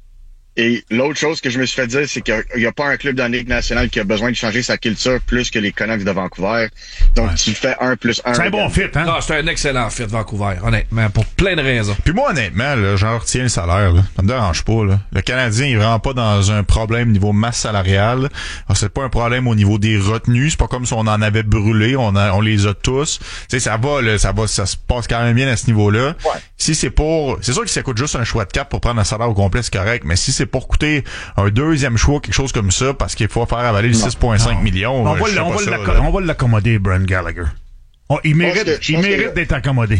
Et l'autre chose que je me suis fait dire, c'est qu'il n'y a, a pas un club dans la Ligue nationale qui a besoin de changer sa culture plus que les Canucks de Vancouver. Donc, ouais. tu fais un plus un. C'est un bon fit, hein? Non, c'est un excellent fit, Vancouver, honnêtement, pour plein de raisons. Puis moi, honnêtement, là, j'en retiens le salaire, là. Ça me dérange pas, là. Le Canadien, il est vraiment pas dans un problème niveau masse salariale. Alors, c'est pas un problème au niveau des retenues. C'est pas comme si on en avait brûlé. On a, on les a tous. Tu sais, ça va, là, ça va, ça se passe quand même bien à ce niveau-là. Ouais. Si c'est pour, c'est sûr que ça coûte juste un choix de cap pour prendre un salaire au complet, c'est correct. Mais si c'est pour coûter un deuxième choix, quelque chose comme ça, parce qu'il faut faire avaler le six virgule cinq millions. On, va, on, va ça, on va l'accommoder, Brendan Gallagher. On, il mérite, que, il mérite que, d'être accommodé.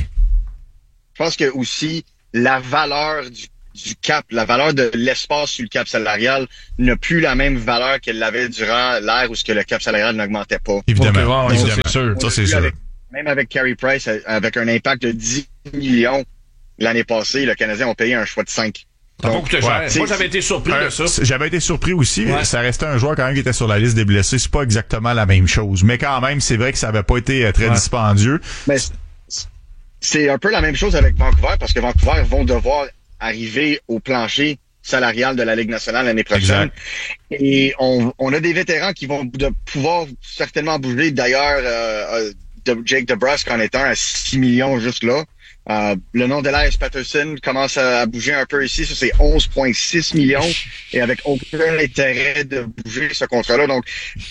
Je pense que aussi, la valeur du, du cap, la valeur de l'espace sur le cap salarial n'a plus la même valeur qu'elle l'avait durant l'ère où ce que le cap salarial n'augmentait pas. Évidemment. Okay, évidemment. Ça, c'est sûr. Ça, c'est sûr. Avec, même avec Carey Price, avec un impact de dix millions l'année passée, le Canadien a payé un choix de cinq. Donc, ouais, cher. Moi, j'avais été surpris euh, de ça. J'avais été surpris aussi. Ouais. Ça restait un joueur quand même qui était sur la liste des blessés. C'est pas exactement la même chose. Mais quand même, c'est vrai que ça avait pas été très ouais. dispendieux. Mais c'est un peu la même chose avec Vancouver parce que Vancouver vont devoir arriver au plancher salarial de la Ligue nationale l'année prochaine. Exact. Et on, on a des vétérans qui vont de pouvoir certainement bouger. D'ailleurs, euh, de Jake DeBrusk en est un à six millions juste là. Euh, le nom d'Elias Patterson commence à bouger un peu ici. Ça, c'est onze virgule six millions et avec aucun intérêt de bouger ce contrat-là. Donc,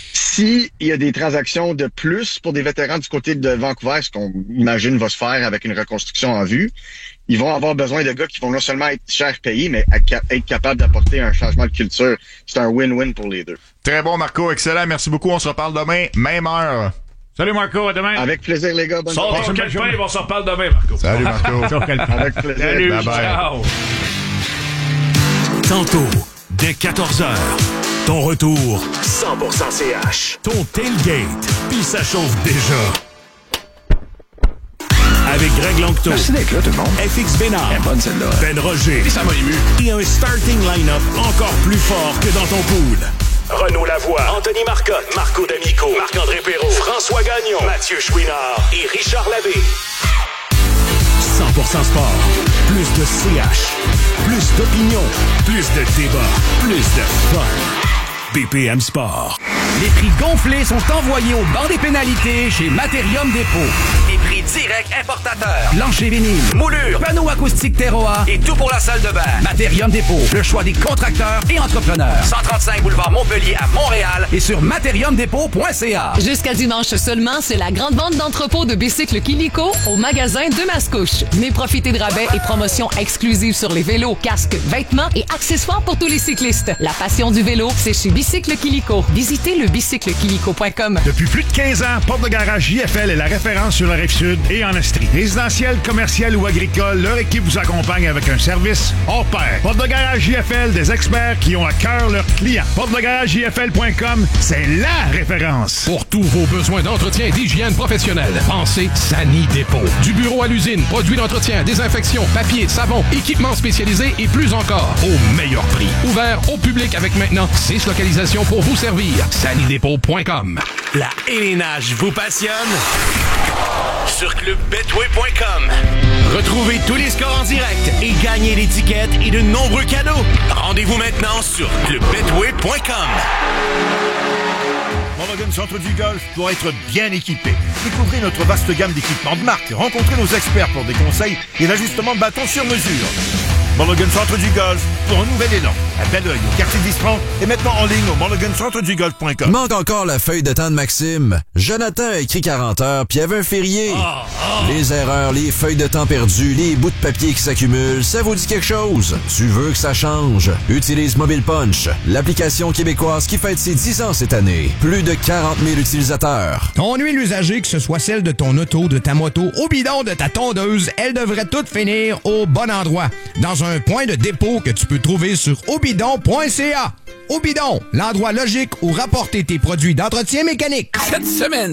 si il y a des transactions de plus pour des vétérans du côté de Vancouver, ce qu'on imagine va se faire avec une reconstruction en vue, ils vont avoir besoin de gars qui vont non seulement être cher payés, mais être capables d'apporter un changement de culture. C'est un win-win pour les deux. Très bon, Marco. Excellent. Merci beaucoup. On se reparle demain, même heure. Salut Marco, à demain. Avec plaisir les gars. Bonne Sors ton calepin, on s'en reparle demain, Marco. Salut Marco. Avec plaisir. Salut, bye bye. Ciao. Tantôt, dès quatorze heures, ton retour cent pour cent C H. Ton tailgate, puis ça chauffe déjà. Avec Greg Langto. Merci d'être là, tout le monde. F X Bénard. Elle est bonne celle-là. Ben Roger. Et ça m'a ému. Et un starting line-up encore plus fort que dans ton pool. Renaud Lavoie, Anthony Marcotte, Marco D'Amico, Marc-André Perrault, François Gagnon, Mathieu Chouinard et Richard Labbé. cent pour cent sport. Plus de C H. Plus d'opinion. Plus de débat. Plus de fun. B P M Sport. Les prix gonflés sont envoyés au banc des pénalités chez Materium Dépôt. Les prix directs importateurs. Plancher vinyle, moulure, panneaux acoustiques Terroir et tout pour la salle de bain. Materium Dépôt, le choix des contracteurs et entrepreneurs. cent trente-cinq boulevard Montpellier à Montréal et sur materium dépôt point c a. Jusqu'à dimanche seulement, c'est la grande vente d'entrepôt de bicycles Kilico au magasin de Mascouche. Venez profiter de rabais et promotions exclusives sur les vélos, casques, vêtements et accessoires pour tous les cyclistes. La passion du vélo, c'est chez Bicycle Kilico. Visitez le bicycle kilico point com. Depuis plus de quinze ans, Porte de Garage J F L est la référence sur la Rive-Sud et en Estrie. Résidentiel, commercial ou agricole, leur équipe vous accompagne avec un service hors pair. Porte de Garage J F L, des experts qui ont à cœur leurs clients. porte de garage j f l point com, c'est la référence. Pour tous vos besoins d'entretien et d'hygiène professionnelle, pensez Sani Dépôt. Du bureau à l'usine, produits d'entretien, désinfection, papier, savon, équipements spécialisés et plus encore, au meilleur prix. Ouvert au public avec maintenant six localisations pour vous servir. sani dépôt point com. La élénage vous passionne? Sur club betway point com. Retrouvez tous les scores en direct et gagnez l'étiquette et de nombreux cadeaux. Rendez-vous maintenant sur club betway point com. Mulligan Centre du Golf pour être bien équipé. Découvrez notre vaste gamme d'équipements de marque. Rencontrez nos experts pour des conseils et l'ajustement de bâton sur mesure. Mulligan Centre du Golf pour un nouvel élan. À Belleuil, au quartier d'Istran et maintenant en ligne au mulligan centre du golf point com. Manque encore la feuille de temps de Maxime. Jonathan a écrit quarante heures, puis il y avait un férié. Oh, oh. Les erreurs, les feuilles de temps perdues, les bouts de papier qui s'accumulent, ça vous dit quelque chose? Tu veux que ça change? Utilise Mobile Punch, l'application québécoise qui fête ses dix ans cette année. Plus de quarante mille utilisateurs. Ton huile usagée, que ce soit celle de ton auto, de ta moto, au bidon de ta tondeuse, elle devrait toutes finir au bon endroit. Dans un point de dépôt que tu peux trouver sur obidon point c a. Obidon, l'endroit logique où rapporter tes produits d'entretien mécanique. Cette semaine,